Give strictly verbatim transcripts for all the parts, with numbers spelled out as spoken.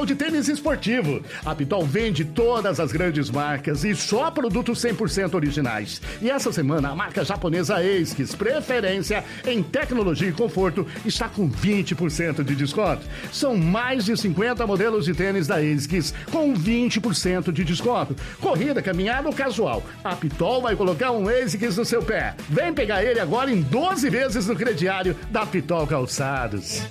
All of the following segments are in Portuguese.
de tênis esportivo. A Pitol vende todas as grandes marcas e só produtos cem por cento originais. E essa semana a marca japonesa ASICS, preferência em tecnologia e conforto, está com vinte por cento de desconto. São mais de cinquenta modelos de tênis da ASICS com vinte por cento de desconto. Corrida, caminhada ou casual, a Pitol vai colocar um ASICS no seu pé. Vem pegar ele agora em doze vezes no crediário da Pitol Calçados.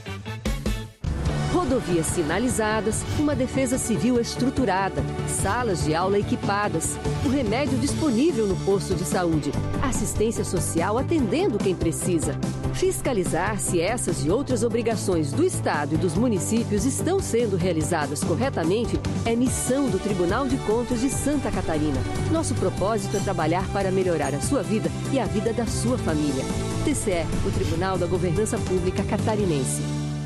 Rodovias sinalizadas, uma defesa civil estruturada, salas de aula equipadas, o remédio disponível no posto de saúde, assistência social atendendo quem precisa. Fiscalizar se essas e outras obrigações do Estado e dos municípios estão sendo realizadas corretamente é missão do Tribunal de Contas de Santa Catarina. Nosso propósito é trabalhar para melhorar a sua vida e a vida da sua família. T C E, o Tribunal da Governança Pública Catarinense.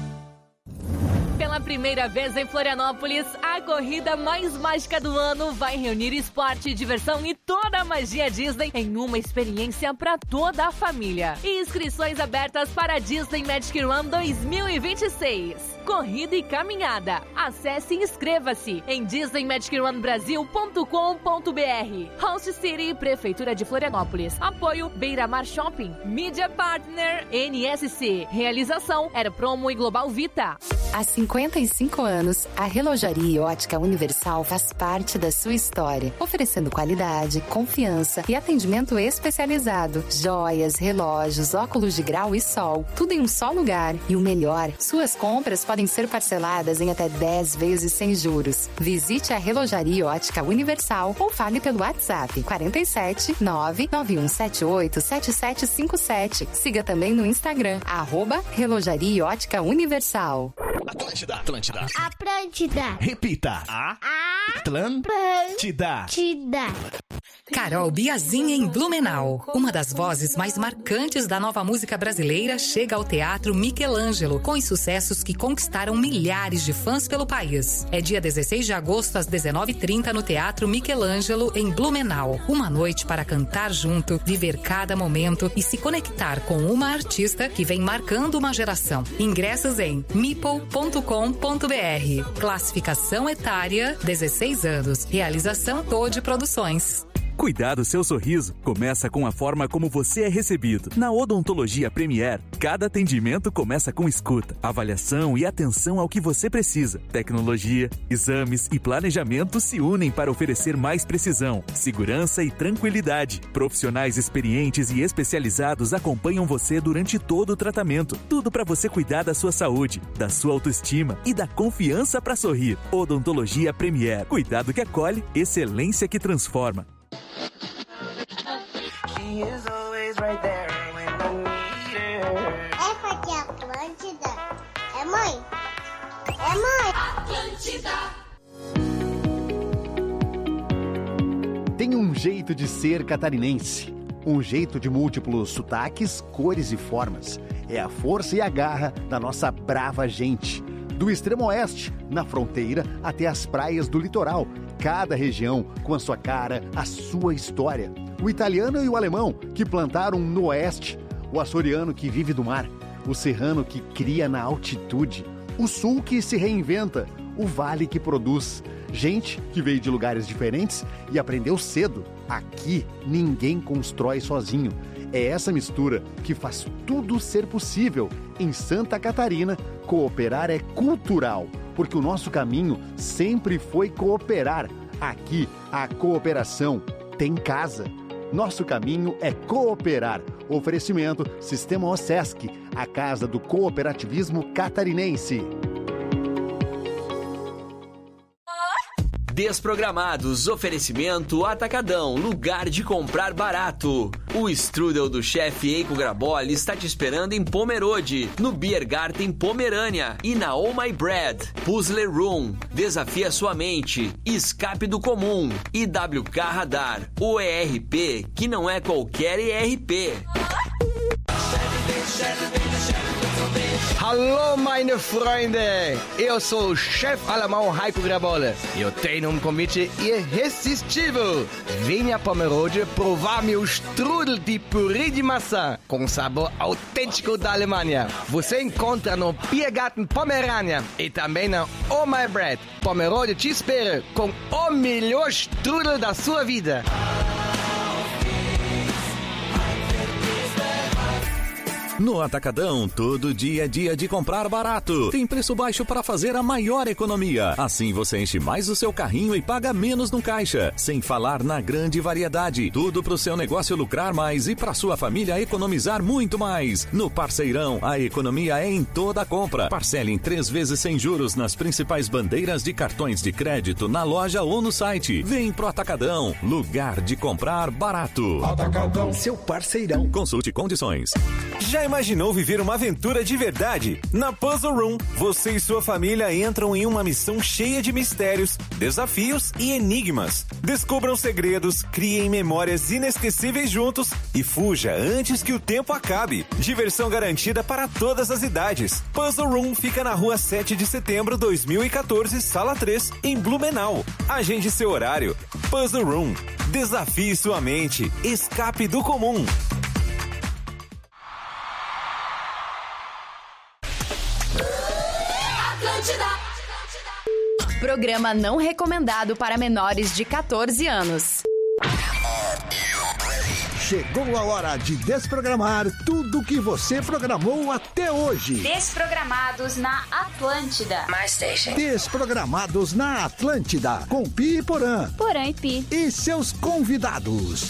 Pela primeira vez em Florianópolis, a corrida mais mágica do ano vai reunir esporte, diversão e toda a magia Disney em uma experiência para toda a família. Inscrições abertas para a Disney Magic Run dois mil e vinte e seis. Corrida e caminhada. Acesse e inscreva-se em disney magic run brasil ponto com ponto b r. Host City, Prefeitura de Florianópolis. Apoio Beira-Mar Shopping. Media Partner N S C. Realização Aeropromo e Global Vita. Há cinquenta e cinco anos, a Relojaria e Ótica Universal faz parte da sua história, oferecendo qualidade, confiança e atendimento especializado. Joias, relógios, óculos de grau e sol, tudo em um só lugar. E o melhor, suas compras podem ser parceladas em até dez vezes sem juros. Visite a Relojaria e Ótica Universal ou fale pelo WhatsApp quarenta e sete, nove nove um sete oito, sete sete cinco sete. Siga também no Instagram, arroba Relojaria e Ótica Universal. Atlântida, Atlântida. Atlântida. Repita. A. Atlântida. Atlântida. Carol Biazin em Blumenau. Uma das vozes mais marcantes da nova música brasileira chega ao Teatro Michelangelo com os sucessos que conquistaram milhares de fãs pelo país. É dia dezesseis de agosto às dezenove e trinta no Teatro Michelangelo em Blumenau. Uma noite para cantar junto, viver cada momento e se conectar com uma artista que vem marcando uma geração. Ingressos em meeple ponto com ponto b r. Classificação etária dezesseis anos. Realização Todd Produções. Cuidar do seu sorriso começa com a forma como você é recebido. Na Odontologia Premier, cada atendimento começa com escuta, avaliação e atenção ao que você precisa. Tecnologia, exames e planejamento se unem para oferecer mais precisão, segurança e tranquilidade. Profissionais experientes e especializados acompanham você durante todo o tratamento. Tudo para você cuidar da sua saúde, da sua autoestima e da confiança para sorrir. Odontologia Premier. Cuidado que acolhe, excelência que transforma. É porque a Atlântida é mãe. É mãe. Atlântida. Tem um jeito de ser catarinense. Um jeito de múltiplos sotaques, cores e formas. É a força e a garra da nossa brava gente. Do extremo oeste, na fronteira, até as praias do litoral. Cada região com a sua cara, a sua história. O italiano e o alemão que plantaram no oeste. O açoriano que vive do mar. O serrano que cria na altitude. O sul que se reinventa. O vale que produz. Gente que veio de lugares diferentes e aprendeu cedo. Aqui ninguém constrói sozinho. É essa mistura que faz tudo ser possível. Em Santa Catarina, cooperar é cultural, porque o nosso caminho sempre foi cooperar. Aqui, a cooperação tem casa. Nosso caminho é cooperar. Oferecimento Sistema OSESC, a casa do cooperativismo catarinense. Desprogramados, oferecimento Atacadão, lugar de comprar barato. O strudel do chefe Eiko Graboli está te esperando em Pomerode, no Biergarten Pomerânia e na Oh My Bread. Puzzle Room, desafia sua mente, escape do comum. I W K Radar, o E R P que não é qualquer E R P. Hallo, meine Freunde! Eu sou o chefe alemão Heiko Grabolle. Eu tenho um convite irresistível. Venha a Pomerode provar meu strudel de purê de maçã com sabor autêntico da Alemanha. Você encontra no Biergarten Pomerânia e também na Oh My Bread. Pomerode te espera com o melhor strudel da sua vida. No Atacadão, todo dia é dia de comprar barato. Tem preço baixo para fazer a maior economia. Assim você enche mais o seu carrinho e paga menos no caixa. Sem falar na grande variedade. Tudo para o seu negócio lucrar mais e para sua família economizar muito mais. No Parceirão, a economia é em toda a compra. Parcele em três vezes sem juros nas principais bandeiras de cartões de crédito na loja ou no site. Vem pro Atacadão, lugar de comprar barato. Atacadão, seu parceirão. Consulte condições. Já imaginou viver uma aventura de verdade? Na Puzzle Room, você e sua família entram em uma missão cheia de mistérios, desafios e enigmas. Descubram segredos, criem memórias inesquecíveis juntos e fuja antes que o tempo acabe. Diversão garantida para todas as idades. Puzzle Room fica na rua sete de setembro, dois mil e quatorze, sala três, em Blumenau. Agende seu horário. Puzzle Room. Desafie sua mente. Escape do comum. Programa não recomendado para menores de catorze anos. Chegou a hora de desprogramar tudo que você programou até hoje. Desprogramados na Atlântida. Mais Station. Desprogramados na Atlântida. Com Pi e Porã. Porã e Pi. E seus convidados.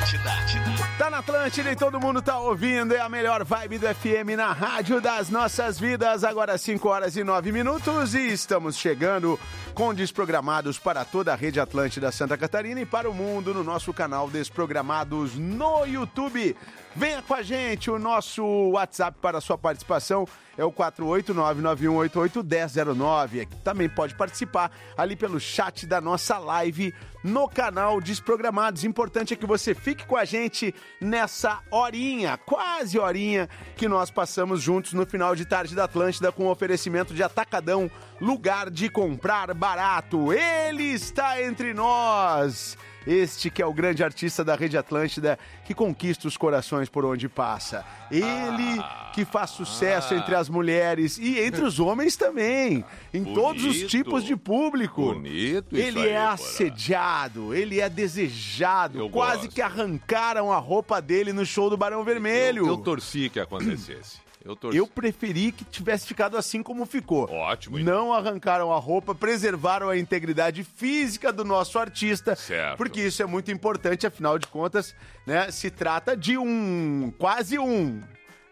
Tá na Atlântida e todo mundo tá ouvindo. É a melhor vibe do F M na rádio das nossas vidas. Agora cinco horas e nove minutos e estamos chegando com Desprogramados para toda a rede Atlântida Santa Catarina e para o mundo no nosso canal Desprogramados no YouTube. Venha com a gente, o nosso WhatsApp para a sua participação é o quatro oito nove, nove um oito oito, um zero zero nove. Também pode participar ali pelo chat da nossa live no canal Desprogramados. Importante é que você fique com a gente nessa horinha, quase horinha, que nós passamos juntos no final de tarde da Atlântida com o oferecimento de Atacadão, lugar de comprar barato. Ele está entre nós. Este que é o grande artista da Rede Atlântida, que conquista os corações por onde passa. Ele ah, que faz sucesso ah, entre as mulheres e entre os homens também. Em bonito, todos os tipos de público. Bonito isso Ele aí, é assediado, porra. Ele é desejado. Eu quase gosto. Que arrancaram a roupa dele no show do Barão Vermelho. Eu, eu torci que acontecesse. Eu, torci. Eu preferi que tivesse ficado assim como ficou. Ótimo. Não arrancaram a roupa, preservaram a integridade física do nosso artista. Certo. Porque isso é muito importante, afinal de contas, né? Se trata de um... quase um...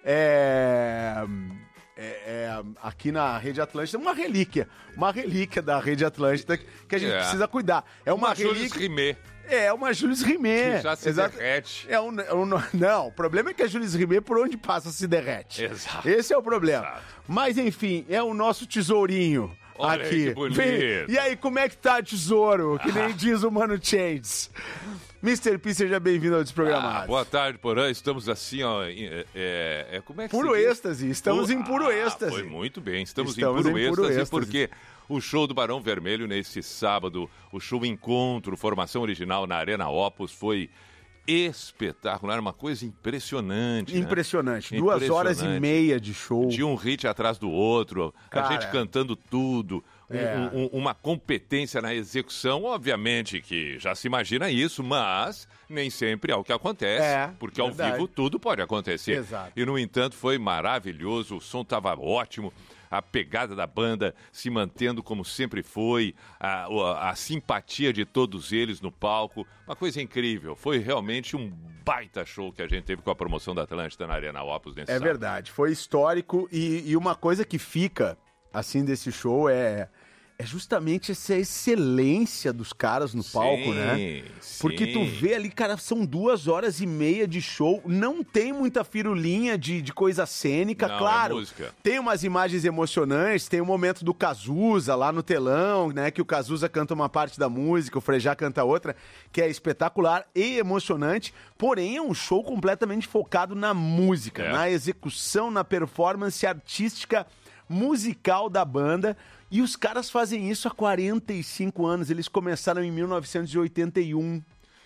É... É, é, aqui na Rede Atlântida, uma relíquia. Uma relíquia da Rede Atlântida que a gente é. precisa cuidar. É uma, uma relíquia... Rimet. É, uma Jules Rimet. Que já se Exato. derrete. É um, é um, não, o problema é que a Jules Rimet, por onde passa, se derrete. Exato. Esse é o problema. Exato. Mas, enfim, é o nosso tesourinho. Olha aqui. Aí, que bonito. Vem. E aí, como é que tá, tesouro? Que nem ah. diz o Mano Changes. mister P, seja bem-vindo ao Desprogramado. Ah, boa tarde, Porã. Estamos assim, ó. É, é, é, como é que Puro se êxtase. Estamos Puro... em puro ah, êxtase. Foi muito bem. Estamos, Estamos em, puro, em puro êxtase, êxtase porque o show do Barão Vermelho nesse sábado, o show Encontro, formação original na Arena Opus, foi espetacular, uma coisa impressionante. Impressionante. Né? Duas impressionante. horas e meia de show. De um hit atrás do outro, Cara, a gente cantando tudo. É. Um, um, uma competência na execução, obviamente que já se imagina isso, mas nem sempre é o que acontece, é, porque verdade. Ao vivo tudo pode acontecer. Exato. E, no entanto, foi maravilhoso, o som estava ótimo, a pegada da banda se mantendo como sempre foi, a, a, a simpatia de todos eles no palco, uma coisa incrível. Foi realmente um baita show que a gente teve com a promoção da Atlântida na Arena Opus nesse É sábado. Verdade, foi histórico e, e uma coisa que fica, assim, desse show é... é justamente essa excelência dos caras no palco, Sim, né? sim. Porque tu vê ali, cara, são duas horas e meia de show, não tem muita firulinha de, de coisa cênica, Não, é claro. música. Tem umas imagens emocionantes, tem o momento do Cazuza lá no telão, né? Que o Cazuza canta uma parte da música, o Frejá canta outra, que é espetacular e emocionante, porém é um show completamente focado na música, É. na execução, na performance artística musical da banda. E os caras fazem isso há quarenta e cinco anos. Eles começaram em mil novecentos e oitenta e um.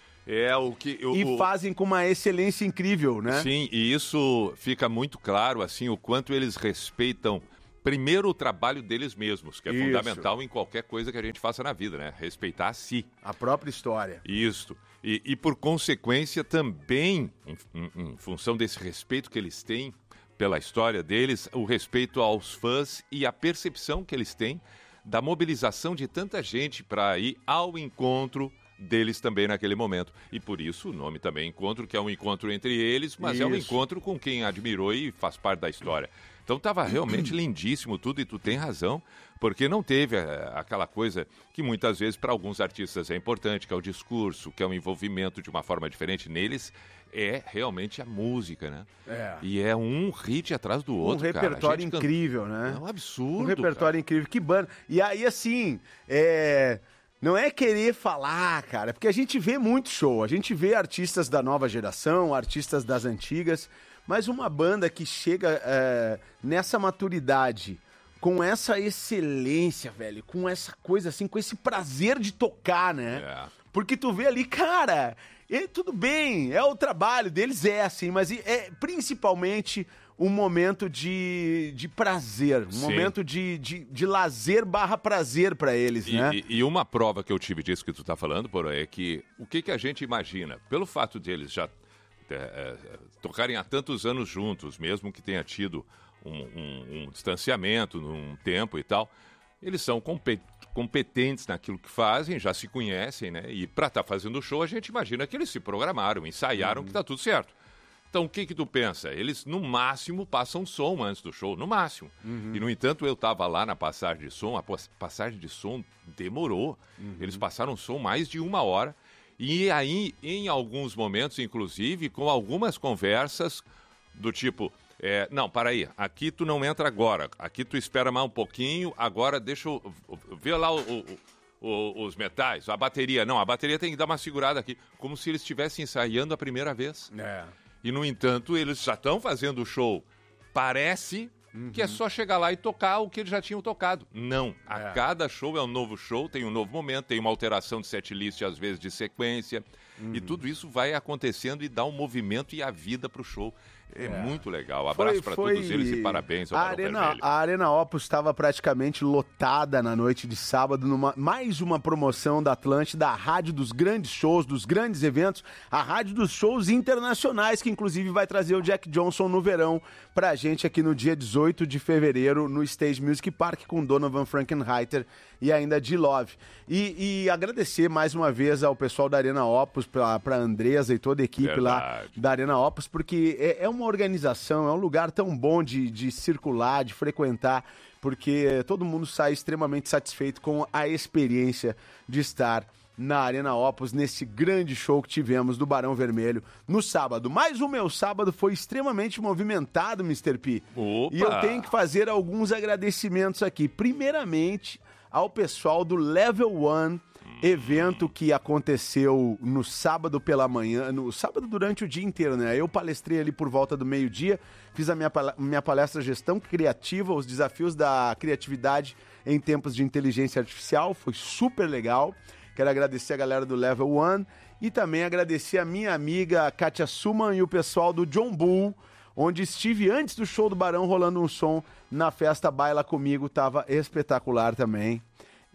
É o que... O, E o- fazem com uma excelência incrível, né? Sim, e isso fica muito claro, assim, o quanto eles respeitam, primeiro, o trabalho deles mesmos, que é Isso. fundamental em qualquer coisa que a gente faça na vida, né? Respeitar a si. A própria história. Isso. E, e por consequência, também, em, em- em função desse respeito que eles têm pela história deles, o respeito aos fãs e a percepção que eles têm da mobilização de tanta gente para ir ao encontro deles também naquele momento. E por isso o nome também Encontro, que é um encontro entre eles, mas é um Isso. encontro com quem admirou e faz parte da história. Então estava realmente lindíssimo tudo, e tu tem razão, porque não teve eh, aquela coisa que muitas vezes para alguns artistas é importante, que é o discurso, que é o envolvimento de uma forma diferente neles, é realmente a música, né? É. E é um hit atrás do outro, Um repertório cara. A gente canta- incrível, né? É um absurdo, Um repertório incrível. Que banda. E aí, assim, é... não é querer falar, cara, porque a gente vê muito show. A gente vê artistas da nova geração, artistas das antigas, mas uma banda que chega é, nessa maturidade, com essa excelência, velho, com essa coisa assim, com esse prazer de tocar, né? É. Porque tu vê ali, cara, e tudo bem, é o trabalho deles, é assim, mas é principalmente um momento de, de prazer, um Sim. momento de, de, de lazer barra prazer pra eles, E, né? e- e uma prova que eu tive disso que tu tá falando, Porã, é que o que, que a gente imagina, pelo fato de eles já é, é, tocarem há tantos anos juntos, mesmo que tenha tido um, um- um distanciamento num tempo e tal, eles são compe- competentes naquilo que fazem, já se conhecem, né? E para estar fazendo o show, a gente imagina que eles se programaram, ensaiaram, que tá tudo certo. Então, o que que tu pensa? Eles, no máximo, passam som antes do show, no máximo. E, no entanto, eu estava lá na passagem de som, a pos- passagem de som demorou. Eles passaram som mais de uma hora. E aí, em alguns momentos, inclusive, com algumas conversas do tipo... é, não, para aí, aqui tu não entra agora, aqui tu espera mais um pouquinho, agora deixa eu ver lá o- o- o- os metais, a bateria. Não, a bateria tem que dar uma segurada aqui, como se eles estivessem ensaiando a primeira vez. É. E, no entanto, eles já estão fazendo o show. Parece que é só chegar lá e tocar o que eles já tinham tocado. Não. A É. cada show é um novo show, tem um novo momento, tem uma alteração de setlist, às vezes de sequência. E tudo isso vai acontecendo e dá um movimento e a vida pro show. É, É. muito legal. Abraço Foi- para foi- todos eles e parabéns ao a Barão Arena, Vermelho. a Arena Opus estava praticamente lotada na noite de sábado, numa mais uma promoção da Atlântida, a rádio dos grandes shows, dos grandes eventos, a rádio dos shows internacionais, que inclusive vai trazer o Jack Johnson no verão pra gente aqui no dia dezoito de fevereiro no Stage Music Park com Donovan Frankenreiter e ainda D-Love. E, e agradecer mais uma vez ao pessoal da Arena Opus, pra, pra Andresa e toda a equipe lá Verdade. da Arena Opus, porque é, é uma organização, é um lugar tão bom de, de circular, de frequentar, porque todo mundo sai extremamente satisfeito com a experiência de estar na Arena Opus, nesse grande show que tivemos do Barão Vermelho no sábado. Mas o meu sábado foi extremamente movimentado, mister P. Opa! E eu tenho que fazer alguns agradecimentos aqui. Primeiramente, ao pessoal do Level One, evento que aconteceu no sábado pela manhã, no sábado durante o dia inteiro, né? Eu palestrei ali por volta do meio-dia, fiz a minha, pala- minha palestra Gestão Criativa, os desafios da criatividade em tempos de inteligência artificial, foi super legal. Quero agradecer a galera do Level One e também agradecer a minha amiga Kátia Suman e o pessoal do John Bull, onde estive antes do show do Barão rolando um som na festa Baila Comigo, tava espetacular também.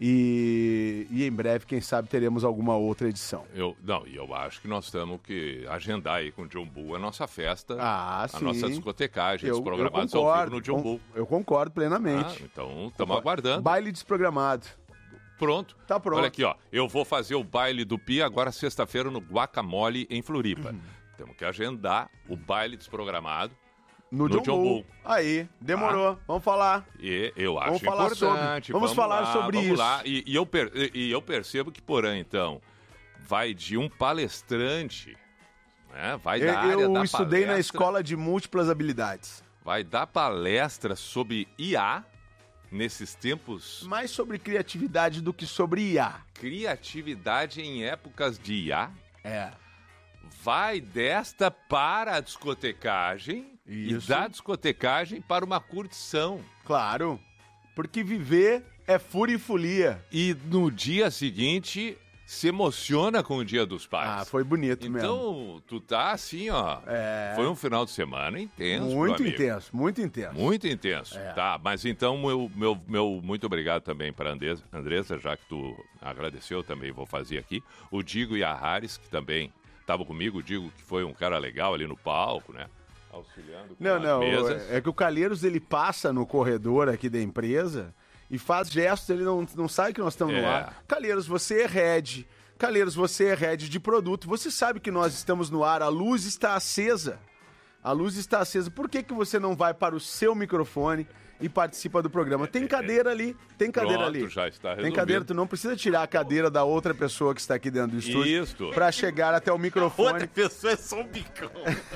E, e em breve, quem sabe, teremos alguma outra edição. Eu, não, e eu acho que nós temos que agendar aí com o John Bull a nossa festa, Ah, a sim. nossa discotecagem, os Eu- eu programados ao concordo, vivo no John con- Bull. Eu concordo plenamente. Ah, então, estamos aguardando. Baile desprogramado. Pronto. Tá pronto. Olha aqui, ó. Eu vou fazer o baile do Pi agora sexta-feira no Guacamole em Floripa. Uhum. Temos que agendar o baile desprogramado No, no John, John Bull. Bull. Aí, demorou. Ah. Vamos falar. E eu acho vamos falar importante. Sobre. Vamos, vamos falar lá, sobre vamos isso. Lá. E, e, eu per, e eu percebo que Porã, então, vai de um palestrante, né? Vai da eu, área eu da estudei palestra, na escola de múltiplas habilidades. Vai dar palestra sobre I A nesses tempos. Mais sobre criatividade do que sobre I A. Criatividade em épocas de I A. É. Vai desta para a discotecagem Isso. e da discotecagem para uma curtição. Claro, porque viver é fúria e folia. E no dia seguinte se emociona com o Dia dos Pais. Ah, foi bonito então, mesmo. Então, tu tá assim, ó. É. Foi um final de semana intenso, Muito meu amigo. intenso, muito intenso. Muito intenso, É. tá. Mas então, meu, meu, meu muito obrigado também para Andressa, Andressa, já que tu agradeceu, também vou fazer aqui. O Digo e a Haris, que também estavam comigo. O Digo que foi um cara legal ali no palco, né? Auxiliando com Não, as não, mesas. é que o Calheiros, ele passa no corredor aqui da empresa e faz gestos, ele não, não sabe que nós estamos É. no ar. Calheiros, você é head. Calheiros, você é head de produto. Você sabe que nós estamos no ar, a luz está acesa. A luz está acesa. Por que, que você não vai para o seu microfone e participa do programa? Tem cadeira ali, tem cadeira Pronto, ali. já está Tem resolvido. cadeira, tu não precisa tirar a cadeira da outra pessoa que está aqui dentro do estúdio Isso. para chegar até o microfone. Outra pessoa é só um bicão.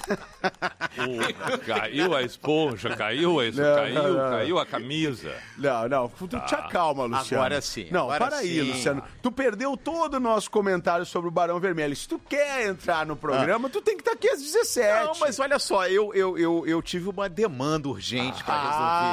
Pô, caiu a esponja, caiu a, Não, caiu, não, não. caiu a camisa. Não, não, tu te Tá. acalma, Luciano. Agora sim, Não, agora para aí, sim. Luciano. Tu perdeu todo o nosso comentário sobre o Barão Vermelho. Se tu quer entrar no programa, tu tem que estar aqui às dezessete. Não, mas olha só, eu, eu, eu, eu tive uma demanda urgente pra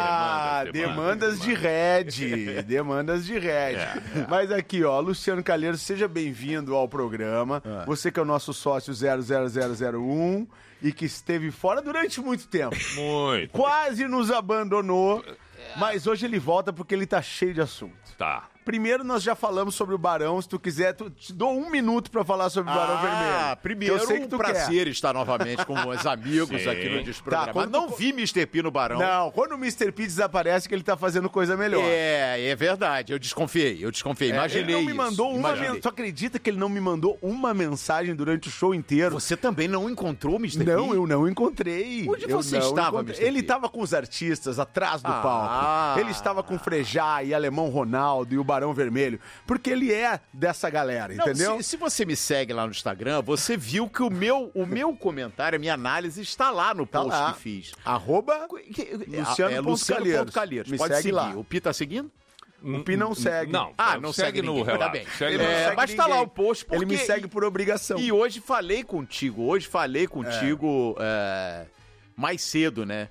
Ah, resolver. demandas de Red. Demandas de Red. É, Mas aqui, ó, Luciano Calheiros, seja bem-vindo ao programa. É. Você que é o nosso sócio zero zero zero zero um e que esteve fora durante muito tempo. Muito. Quase nos abandonou, mas hoje ele volta porque ele tá cheio de assunto. Tá. Primeiro, nós já falamos sobre o Barão. Se tu quiser, tu, te dou um minuto pra falar sobre o Barão Ah, Vermelho. primeiro, eu sei que tu um prazer quer. estar novamente com os amigos Sim. aqui no Desprogramado. Tá, quando não tu- vi mister P no Barão. Não, quando o mister P desaparece, que ele tá fazendo coisa melhor. É, é verdade. Eu desconfiei, eu desconfiei. É, Imaginei ele não me isso, mandou uma imaginei. mensagem. Tu acredita que ele não me mandou uma mensagem durante o show inteiro? Você também não encontrou o mister P? Não, eu não encontrei. Onde Eu você não estava, encontrei. mister P? Ele estava com os artistas atrás do Ah. palco. Ele estava com Frejá e Alemão Ronaldo e o Barão Vermelho. Porque ele é dessa galera, Não, entendeu? Se, se você me segue lá no Instagram, você viu que o meu, o meu comentário, a minha análise está lá no Tá post lá. que fiz. Arroba Luciano, é, Luciano Luciano ponto Calheiros. Me Pode segue seguir. lá. O Pi tá seguindo? O Pi não segue. Não, Ah, não não segue segue no ninguém. relato. Tá bem. Segue Ele no- não É, segue mas tá lá ninguém. o post porque... Ele me segue por obrigação. E hoje falei contigo, hoje falei contigo é, mais cedo, né?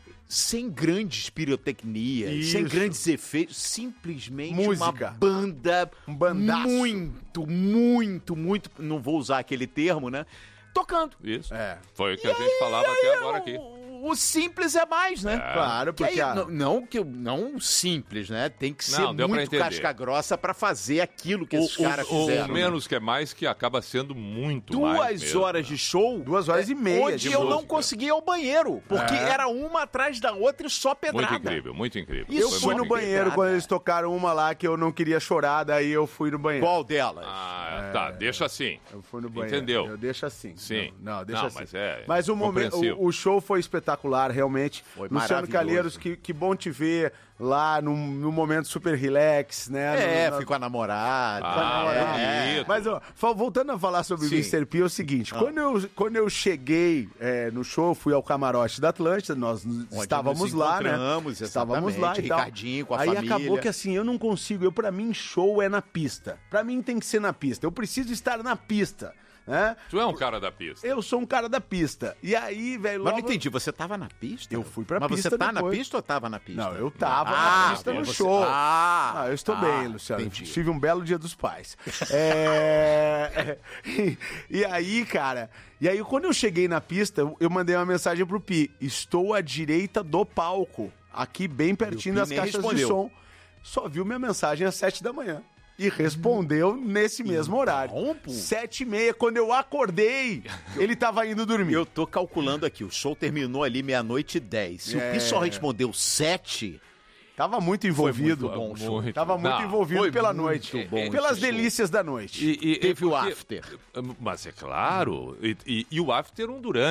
Sem grandes pirotecnias, Isso. sem grandes efeitos, simplesmente Música. uma banda Um bandaço. muito, muito, muito, não vou usar aquele termo, né? Tocando. Isso. É. Foi o que a gente falava até agora aqui. O, o simples é mais, né? É. Claro, Que porque... aí, a- não, não que eu- não simples, né? Tem que ser Não, deu pra muito entender. casca grossa pra fazer aquilo que O, esses caras o- o fizeram. né? menos que é mais que acaba sendo muito mais Duas mesmo, horas né? de show. Duas horas e meia Onde de eu não música. conseguia ir ao banheiro. Porque É. era uma atrás da outra e só pedrada. Muito incrível, muito incrível. Isso Eu Foi fui muito no incrível. banheiro nada. quando eles tocaram uma lá que eu não queria chorar, daí eu fui no banheiro. Qual delas? Ah, tá, deixa assim. Eu fui no banheiro. Entendeu? Eu deixo assim. Sim. Não, não, deixa Não, assim. mas é Mas o, momento, compreensível. o, o show foi espetacular, realmente. Foi Luciano maravilhoso. Calheiros, que, que bom te ver lá num, num momento super relax, né? É, No- fui com a namorada. Ah, com a namorada. bonito. Mas, ó, fa- voltando a falar sobre Sim. o mister P, é o seguinte: quando, eu, quando eu cheguei é, no show, fui ao camarote da Atlântida, nós estávamos nos lá, né? encontramos, Estávamos lá e tal. Ricardinho com a Aí família. acabou que assim, eu não consigo, eu, pra mim, show é na pista. Pra mim tem que ser na pista. Eu preciso estar na pista, né? Tu é um cara da pista. Eu sou um cara da pista. E aí, velho, Mas logo... não entendi, você tava na pista? Eu fui pra Mas pista você tá depois. na pista ou tava na pista? Não, eu tava Ah, na pista no você- show. Ah, Ah, eu estou ah, bem, Luciano. entendi. Tive um belo dia dos pais. É... e, e aí, cara, e aí quando eu cheguei na pista, eu- eu mandei uma mensagem pro Pi. Estou à direita do palco, aqui bem pertinho E o Pi das nem caixas respondeu. de som. Só viu minha mensagem às sete da manhã. E respondeu nesse mesmo horário. Bom, pô. Sete e meia, quando eu acordei, ele tava indo dormir. Eu tô calculando aqui, o show terminou ali meia-noite e dez. Se É. o Pi só respondeu sete... Tava muito envolvido. Foi muito bom o show. Muito. Tava muito Não, envolvido foi pela muito noite. bom Pelas esse show. delícias da noite. E, e- Teve e o porque- after. Mas é claro. E, e- e o after um durante.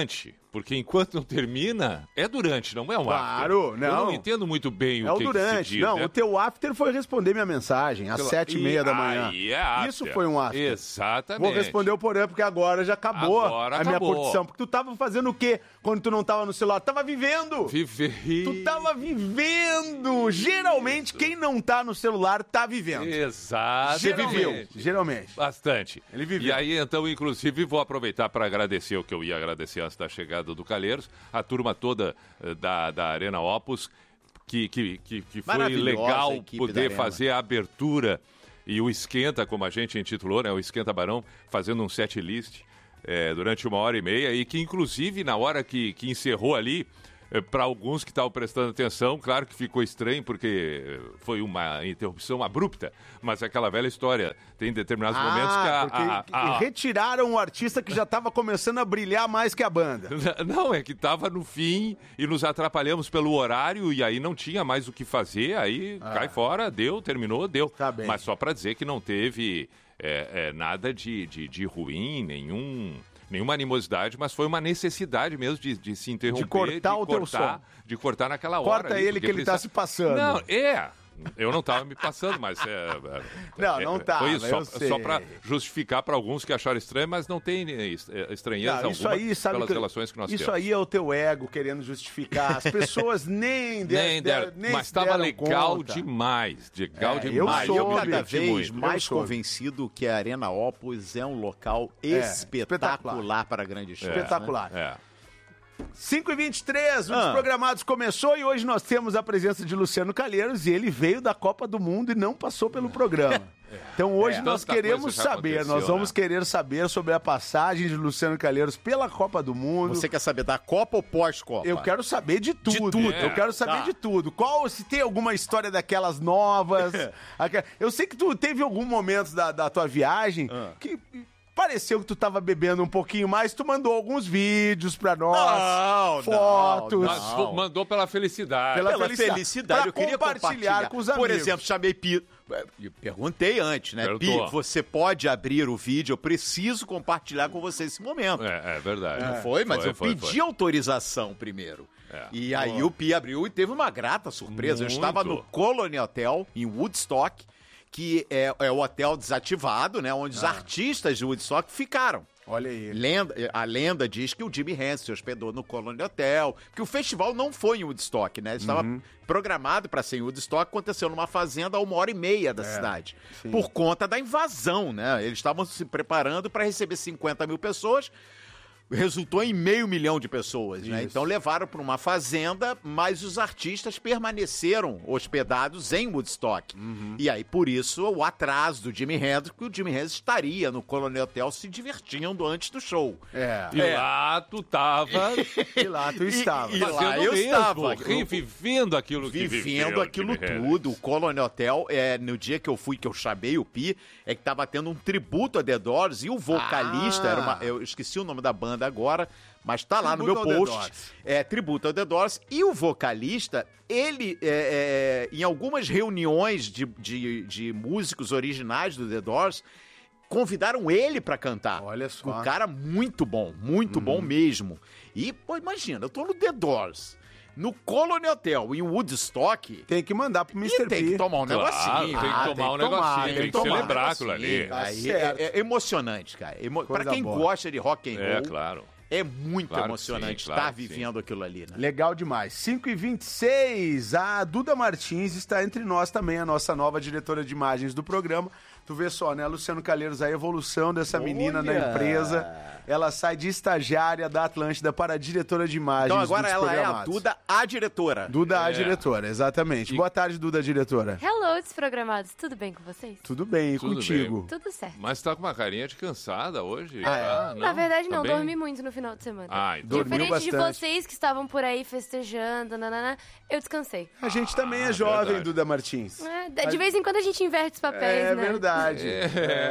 Porque enquanto não termina, é durante, não é um Claro, after. não. Eu não entendo muito bem É o o que, durante. que se diz, não, né? o teu after foi responder minha mensagem às Pela- sete e meia E da manhã. aí é after. Isso foi um after. Exatamente. Vou responder o Porã, porque agora já acabou Agora a minha acabou. curtição. Porque tu tava fazendo o quê quando tu não tava no celular? Tava vivendo. Viver. Tu tava vivendo. Geralmente, quem não tá no celular tá vivendo. Exato. Geralmente. Geralmente. Bastante. Ele viveu. E aí, então, inclusive, vou aproveitar para agradecer o que eu ia agradecer antes da chegada do Calheiros, a turma toda eh, da, da Arena Opus, que, que, que, que foi Maravilhosa a legal equipe da poder Arena. fazer a abertura e o Esquenta, como a gente intitulou, né? O Esquenta Barão, fazendo um set list eh, durante uma hora e meia e que, inclusive, na hora que, que encerrou ali, para alguns que estavam prestando atenção, claro que ficou estranho, porque foi uma interrupção abrupta, mas é aquela velha história. Tem determinados momentos que a... porque a- a- retiraram o artista que já tava começando a brilhar mais que a banda. Não, é que estava no fim e nos atrapalhamos pelo horário e aí não tinha mais o que fazer, aí Ah. cai fora, deu, terminou, deu. Tá bem. Mas só para dizer que não teve é, é, nada de, de, de ruim, nenhum... Nenhuma animosidade, mas foi uma necessidade mesmo de, de se interromper. De cortar o teu cortar, som. De cortar naquela hora. Corta ali, ele porque que ele tá precisa- se passando. Não, é. Eu não estava me passando, mas é, é, Não, é, não Foi tava, isso, eu só, sei. só para justificar para alguns que acharam estranho, mas não tem é, estranheza Não, isso alguma aí, sabe pelas que- relações que nós Isso temos. aí é o teu ego querendo justificar. As pessoas nem, de, Nem deram, der- nem mas se estava deram legal conta. demais, legal É, demais. eu me soube. diverti Cada vez muito. mais Eu soube. convencido que a Arena Opus é um local É, espetacular, espetacular. para grandes shows. Espetacular. É. cinco e vinte e três, o Ah. Desprogramados começou e hoje nós temos a presença de Luciano Calheiros e ele veio da Copa do Mundo e não passou pelo programa. Então hoje É, nós tanta queremos coisa já saber, aconteceu, nós vamos né? querer saber sobre a passagem de Luciano Calheiros pela Copa do Mundo. Você quer saber da Copa ou pós-Copa? Eu quero saber de tudo. tudo. Eu quero saber Tá. de tudo. Qual, se tem alguma história daquelas novas. Aquela- Eu sei que tu teve algum momento da, da tua viagem Ah. que pareceu que tu tava bebendo um pouquinho mais. Tu mandou alguns vídeos pra nós. Não, fotos. não, Mas não. mandou pela felicidade. Pela Pela felicidade. felicidade, Pra eu queria compartilhar compartilhar com os Por amigos. exemplo, chamei Pi. Eu perguntei antes, né? Perguntou. Pi, você pode abrir o vídeo? Eu preciso compartilhar com você esse momento. É, é verdade. Não foi? Mas Foi, eu foi, pedi foi. autorização primeiro. É. E aí o Pi abriu e teve uma grata surpresa. Eu Muito. estava no Colony Hotel, em Woodstock, que é, é o hotel desativado, né? Onde os artistas de Woodstock ficaram. Olha aí. Lenda, a lenda diz que o Jimi Hendrix se hospedou no Colony Hotel, que o festival não foi em Woodstock, né? Estava Uhum. programado para ser em Woodstock, aconteceu numa fazenda a uma hora e meia da É, cidade, sim. por conta da invasão, né? Eles estavam se preparando para receber cinquenta mil pessoas, resultou em meio milhão de pessoas, né? Isso. Então levaram para uma fazenda, mas os artistas permaneceram hospedados em Woodstock. Uhum. E aí, por isso, o atraso do Jimi Hendrix, porque o Jimi Hendrix estaria no Colony Hotel se divertindo antes do show. É. E lá tu tava E lá tu estava. E, e lá fazendo eu mesmo, estava. revivendo aquilo que Vivendo viveu, aquilo Jimi Hendrix. tudo. O Colony Hotel, é, no dia que eu fui, que eu chamei o Pi, é que tava tendo um tributo a The Doors e o vocalista, Ah. era uma, eu esqueci o nome da banda agora, mas tá lá Tributo no ao meu The post. Doors. É, tributo ao The Doors. E o vocalista, ele, é, é, em algumas reuniões de, de, de músicos originais do The Doors, convidaram ele pra cantar. Olha só. Um cara muito bom, muito bom mesmo. E, pô, imagina, eu tô no The Doors, no Colony Hotel, em Woodstock. Tem que mandar pro E mister tem P. que tomar um Claro, negocinho. tem que Ah, tomar um negocinho, tem que tomar celebrar um aquilo ali. negocinho. Tá Aí certo. é, é emocionante, cara. Emo... Coisa Pra quem boa. gosta de rock and roll, É, claro. é muito Claro que emocionante sim, claro estar que sim. vivendo aquilo ali, né? Legal demais. cinco e vinte e seis, a Duda Martins está entre nós também, a nossa nova diretora de imagens do programa. Tu vê só, né, Luciano Calheiros, a evolução dessa menina na Olha! empresa. Ela sai de estagiária da Atlântida para diretora de imagens Então agora do ela é a Desprogramados. Duda, a diretora. Duda, a É. diretora, exatamente. Boa tarde, Duda, diretora. Hello, Desprogramados. Tudo bem com vocês? Tudo bem, e Tudo contigo? Tudo certo. Mas tá com uma carinha de cansada hoje? Ah, é? tá? Na verdade, Tá não. bem? Dormi muito no final de semana. Ah, então. Dormiu Diferente de bastante. vocês que estavam por aí festejando, nanana, eu descansei. A gente também é Ah, jovem, verdade. Duda Martins. É, de de vez em quando a gente inverte os papéis, É né? verdade. É,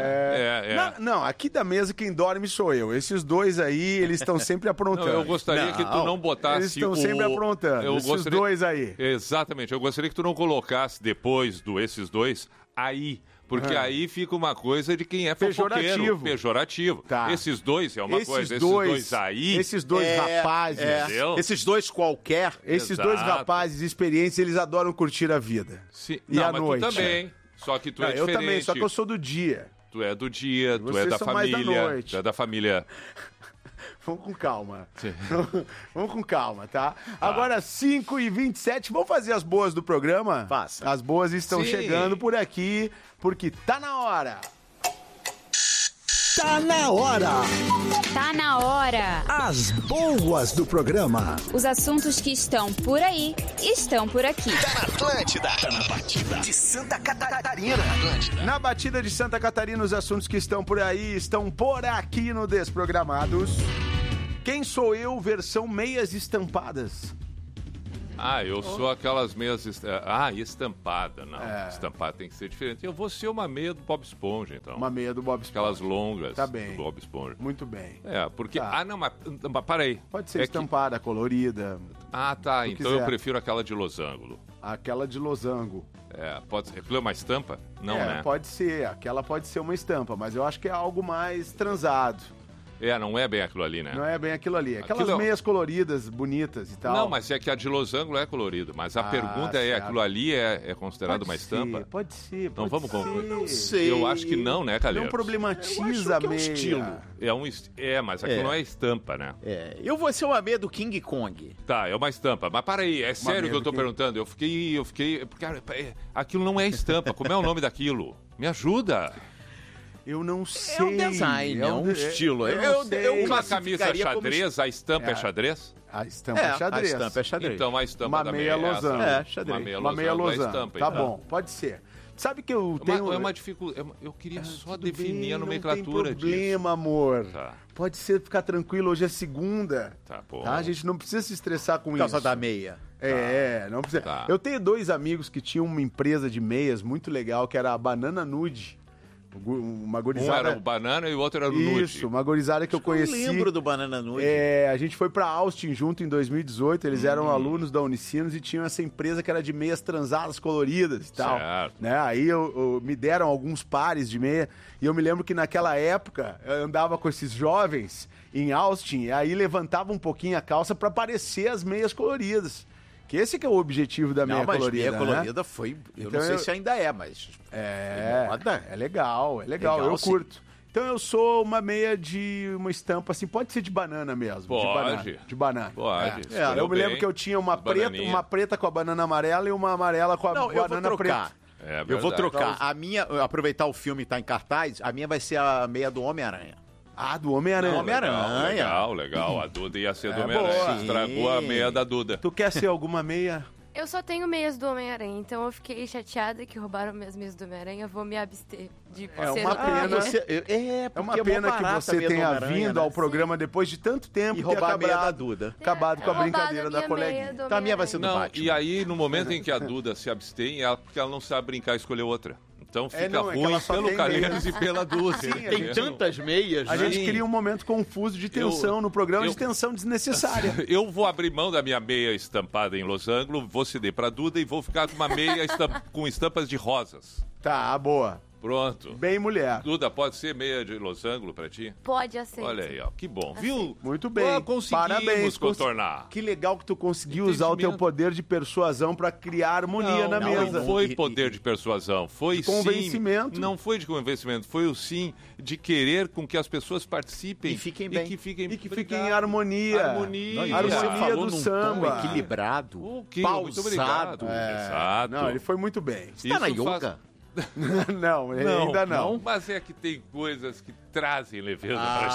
é, é. Não, não, aqui da mesa quem dorme sou eu. Esses dois aí, eles estão sempre aprontando. Não, eu gostaria que tu não botasse Eles estão o... sempre aprontando, Eu esses gostaria... dois aí. Exatamente. Eu gostaria que tu não colocasse depois do esses dois aí, Porque Ah. aí fica uma coisa de quem é fofoqueiro. Pejorativo. Pejorativo. Tá. Esses dois é uma Esses coisa, dois- esses dois aí... Esses dois É, rapazes, é. Entendeu? Esses dois qualquer. esses Exato. dois rapazes experientes, eles adoram curtir a vida. Sim. E Não, à mas noite. tu também. Só que tu Não, é eu diferente. também, só que eu sou do dia. Tu é do dia, tu Vocês é da são mais da família. noite. Tu é da família. Vamos com calma. Vamos com calma, tá? Agora, cinco e vinte e sete, vamos fazer as boas do programa? Faça. As boas estão Sim. chegando por aqui, porque tá na hora. Tá na hora. Tá na hora. As boas do programa. Os assuntos que estão por aí estão por aqui. Atlântida. Tá na batida de Santa Catarina. Atlântida. Na batida de Santa Catarina, os assuntos que estão por aí estão por aqui no Desprogramados. Quem sou eu, versão meias estampadas? Ah, eu sou aquelas meias... est- Ah, estampada. Não, É. estampada tem que ser diferente. Eu vou ser uma meia do Bob Esponja, então. Uma meia do Bob Esponja. Aquelas longas Tá bem. do Bob Esponja. Muito bem. É, porque... Tá. Ah, não, mas... mas para aí. Pode ser É que- estampada, colorida, Ah, tá. Se Então quiser. eu prefiro aquela de losango. aquela de losango. É, pode ser. Aquilo é uma estampa? Não, é, né? pode ser. Aquela pode ser uma estampa, mas eu acho que é algo mais transado. É, não é bem aquilo ali, né? Não é bem aquilo ali. Aquelas Aquilo é- meias coloridas, bonitas e tal. Não, mas é que a de losango é colorida. Mas a Ah, pergunta é, certo. aquilo ali é, é considerado Pode uma ser, estampa? Pode ser, Então pode vamos com... ser. Não sei. Eu acho que não, né, Calheiros? Não problematiza a que é um meia. estilo. É um... est- É, mas aquilo É. não é estampa, né? É, eu vou ser uma meia do King Kong. Tá, é uma estampa. Mas para aí, é sério meia que eu do tô quê? perguntando. Eu fiquei... Eu fiquei... Cara, é- aquilo não é estampa. Como é o nome daquilo? Me ajuda. Eu não sei. É um design, é um de- estilo. Eu, Eu- não sei. eu- Uma camisa classificaria como xadrez, a estampa é, É. xadrez? A estampa É, é xadrez. a estampa é xadrez. Então a estampa Uma da meia meia é essa. losango. É, xadrez. Uma meia Uma meia losango é losango. estampa, Tá então. bom, pode ser. Sabe que eu É tenho... uma, é uma dificuldade. Eu queria só Tudo definir bem, a não nomenclatura tem disso. problema, amor. Tá. Pode ser, ficar tranquilo, hoje é segunda. Tá bom. Tá? A gente não precisa se estressar com Por causa isso. da meia. É, não precisa. Tá. Eu tenho dois amigos que tinham uma empresa de meias muito legal, que era a Banana Nude. Uma Um gorizada... era o banana e o outro era o nude. Isso, uma gorizada que eu conheci. Eu lembro do Banana Nude. É, a gente foi pra Austin junto em dois mil e dezoito, eles eram Hum. alunos da Unicinos e tinham essa empresa que era de meias transadas coloridas e tal. Certo. Né? Aí eu, eu- me deram alguns pares de meia e eu me lembro que naquela época eu andava com esses jovens em Austin e aí levantava um pouquinho a calça pra aparecer as meias coloridas. Que esse que é o objetivo da meia Não, mas colorida, meia né? colorida foi... Eu Então não sei eu- se ainda é, mas... É, moda. é legal, é legal, Legal, eu sim. curto. Então eu sou uma meia de uma estampa assim, pode ser de banana mesmo. Pode. De banana. De banana. Pode, É. escolheu Eu me lembro bem. que eu tinha uma preta, Bananinha. uma preta com a banana amarela e uma amarela com a Não, eu vou banana trocar. preta. É Eu vou verdade. trocar. A minha, aproveitar o filme tá em cartaz, a minha vai ser a meia do Homem-Aranha. Ah, do Homem-Aranha. Do Homem-Aranha. Legal, legal. A Duda ia ser do É, Homem-Aranha. boa. Estragou a Sim. meia da Duda. Tu quer ser alguma meia? Eu só tenho meias do Homem-Aranha, então eu fiquei chateada que roubaram minhas meias do Homem-Aranha. Vou me abster de É ser uma outra pena. meia. Você- é, É porque uma mó pena que barata a você meia do tenha Homem-Aranha, vindo né? ao programa depois de tanto tempo E ter roubar a meia da acabado, Duda. acabado com a Roubado brincadeira da minha coleguinha. meia do Então a minha vai ser do Não, Batman. e aí, no momento em que a Duda se abstém, é porque ela não sabe brincar e escolher outra. Então fica não, é que ruim ela só pelo tem Calheiros meia. e pela Duda. Sim, a entendeu? gente- Tantas meias, A né? gente cria um momento confuso de tensão Eu- no programa, eu- de tensão desnecessária. Eu vou abrir mão da minha meia estampada em losango, vou ceder pra Duda e vou ficar com uma meia estam- com estampas de rosas. Tá, boa. Pronto. Bem mulher. Duda, pode ser meia de losango pra ti? Pode aceitar. Olha aí, ó. Que bom. Viu? Muito bem. Ah, conseguimos Parabéns. cons- contornar. Que legal que tu conseguiu usar o teu poder de persuasão pra criar harmonia na não, mesa. Não foi poder de persuasão, foi De convencimento. sim. Não foi de convencimento, foi o sim de querer com que as pessoas participem E fiquem bem. e que fiquem, E que Obrigado. fiquem em harmonia. Harmonia. Não, e Harmonia você falou do num samba. tom equilibrado, O quê? Muito obrigado. pausado. É. Exato. Não, ele foi muito bem. Você tá na Isso faz- yoga? não, ainda não. Mas é que tem coisas que trazem leveza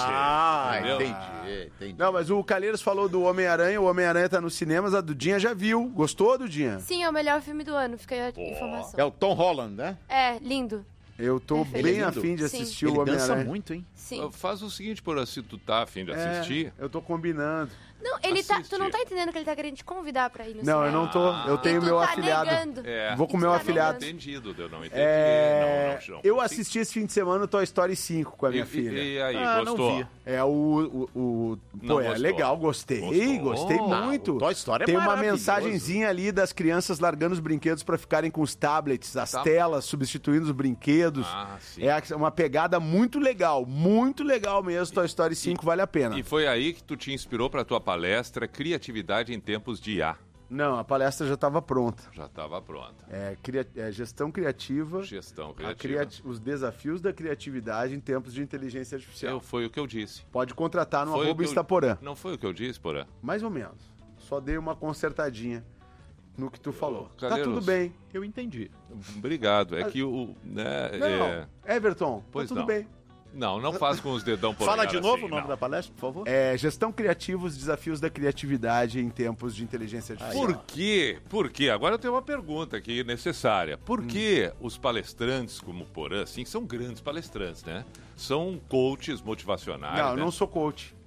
Ah, pra gente. entendeu? entendi, entendi. Não, mas o Calheiros falou do Homem-Aranha, o Homem-Aranha tá nos cinemas, a Dudinha já viu. Gostou, Dudinha? Sim, é o melhor filme do ano, fica aí a informação. É o Tom Holland, né? É, lindo. Eu tô Perfeito. bem Ele é lindo. afim de Sim. assistir Ele o dança Homem-Aranha. muito, hein? Sim. Faz o seguinte, por se tu tá afim de É, assistir. eu tô combinando. Não, ele tá, tu não tá entendendo que ele tá querendo te convidar pra ir no Não, cinema. eu não tô. Eu tenho E tu meu tá afiliado. negando. É. Vou com o E meu tu tá afiliado. Não entendido, eu não entendi. É... Não, não, não. Eu assisti esse fim de semana o Toy Story cinco com a minha E- e- filha. e aí, ah, gostou? Não vi. É o... o, o... Não Pô, é gostou? legal, gostei. Gostou? Gostei Oh, muito. o Toy Story é Tem uma maravilhoso. mensagenzinha ali das crianças largando os brinquedos pra ficarem com os tablets, as Tá. telas, substituindo os brinquedos. Ah, sim. É uma pegada muito legal, muito legal mesmo. Toy Story cinco vale a pena. E foi aí que tu te inspirou para tua palestra Criatividade em Tempos de I A. Não, a palestra já estava pronta. Já estava pronta. É, cria- é gestão criativa. Gestão a criativa. criati- os desafios da criatividade em tempos de inteligência artificial. Eu, foi o que eu disse. Pode contratar no Foi o arroba que eu- Instaporã. Não foi o que eu disse, Porã? Mais ou menos. Só dei uma consertadinha no que tu falou. Tá Calheiros, tudo bem. Eu entendi. Obrigado. É que o... Né, Não, é... Everton, Pois tá tudo não. bem. Não, não faz com os dedão por Fala de novo o nome da palestra, por favor. É, gestão criativa, os desafios da criatividade em tempos de inteligência artificial. Por quê? Por quê? Agora eu tenho uma pergunta aqui necessária. Por Hum. que os palestrantes como o Porã, assim, são grandes palestrantes, né? São coaches motivacionais, Não, eu né? não sou coach.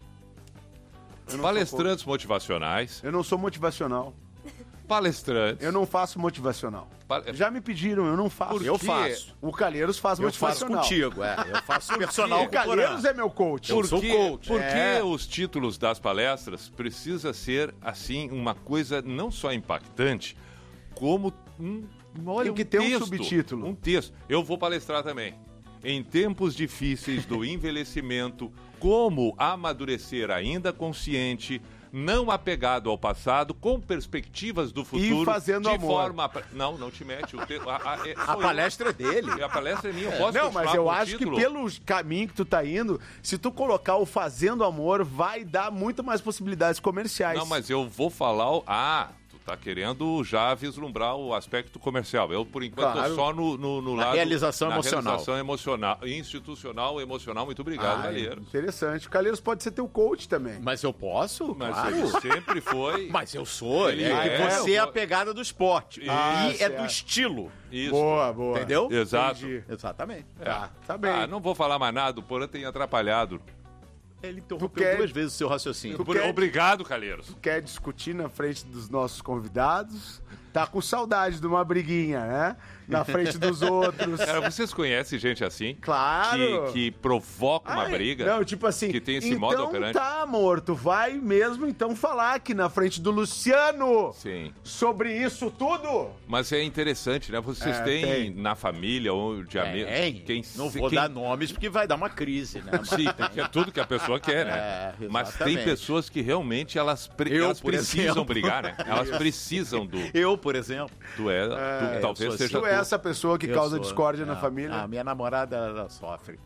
Eu não Palestrantes motivacionais. Eu não sou motivacional. Palestrantes. Eu não faço motivacional. Pa- Já me pediram, eu não faço. Por Eu quê? faço. O Calheiros faz Eu faço motivacional. contigo, é. Eu faço Por personal quê? com O Calheiros é meu coach. Por Eu sou que, coach. por É. que os títulos das palestras precisa ser, assim, uma coisa não só impactante, como um, olha, Tem que um ter um texto, subtítulo. Um texto. Eu vou palestrar também. Em tempos difíceis do envelhecimento, como amadurecer ainda consciente, não apegado ao passado, com perspectivas do futuro. fazendo de amor. forma... Não, não te mete. O te... a, a, é- A sou eu. palestra é dele. A palestra é minha. Eu posso Não, continuar mas eu com o acho título? que pelo caminho que tu tá indo, se tu colocar o Fazendo Amor, vai dar muito mais possibilidades comerciais. Não, mas eu vou falar... O... Ah, tu tá querendo já vislumbrar o aspecto comercial. Eu, por enquanto, Claro. tô só no, no, no Na lado... realização na emocional. realização emocional. Institucional, emocional. Muito obrigado, Ah, Calheiros. interessante. O Calheiros pode ser teu coach também. Mas eu posso? Mas claro. ele sempre foi... Mas eu sou. Ele é, que é, você é eu a vou- pegada do esporte. Ah, e é certo. do estilo. Isso. Boa, boa. Entendeu? Exato. Entendi. Exatamente. Tá, tá bem. Ah, não vou falar mais nada. O Porã tem atrapalhado. Ele Tu interrompeu quer- duas vezes o seu raciocínio. Tu Por- quer- Obrigado, Calheiros. Quer discutir na frente dos nossos convidados? Tá com saudade de uma briguinha, né? Na frente dos outros. Cara, vocês conhecem gente assim? Claro. Que, que provoca uma Ai, briga? Não, tipo assim. Que tem esse então modo operante? tá, amor, tu vai mesmo então falar aqui na frente do Luciano Sim. sobre isso tudo? Mas é interessante, né? Vocês É, têm tem. na família ou de amigos. Tem. Quem, Não se- vou quem- dar nomes porque vai dar uma crise, né? Mas Sim, tem. que é tudo que a pessoa quer, né? É, Mas tem exatamente. pessoas que realmente elas, pre- Eu, elas por precisam exemplo. brigar, né? Elas precisam do. Eu, por exemplo. Tu é, tu, É, talvez eu sou seja Tu é essa pessoa que Eu causa sou. discórdia na Não, família? A minha namorada, ela sofre.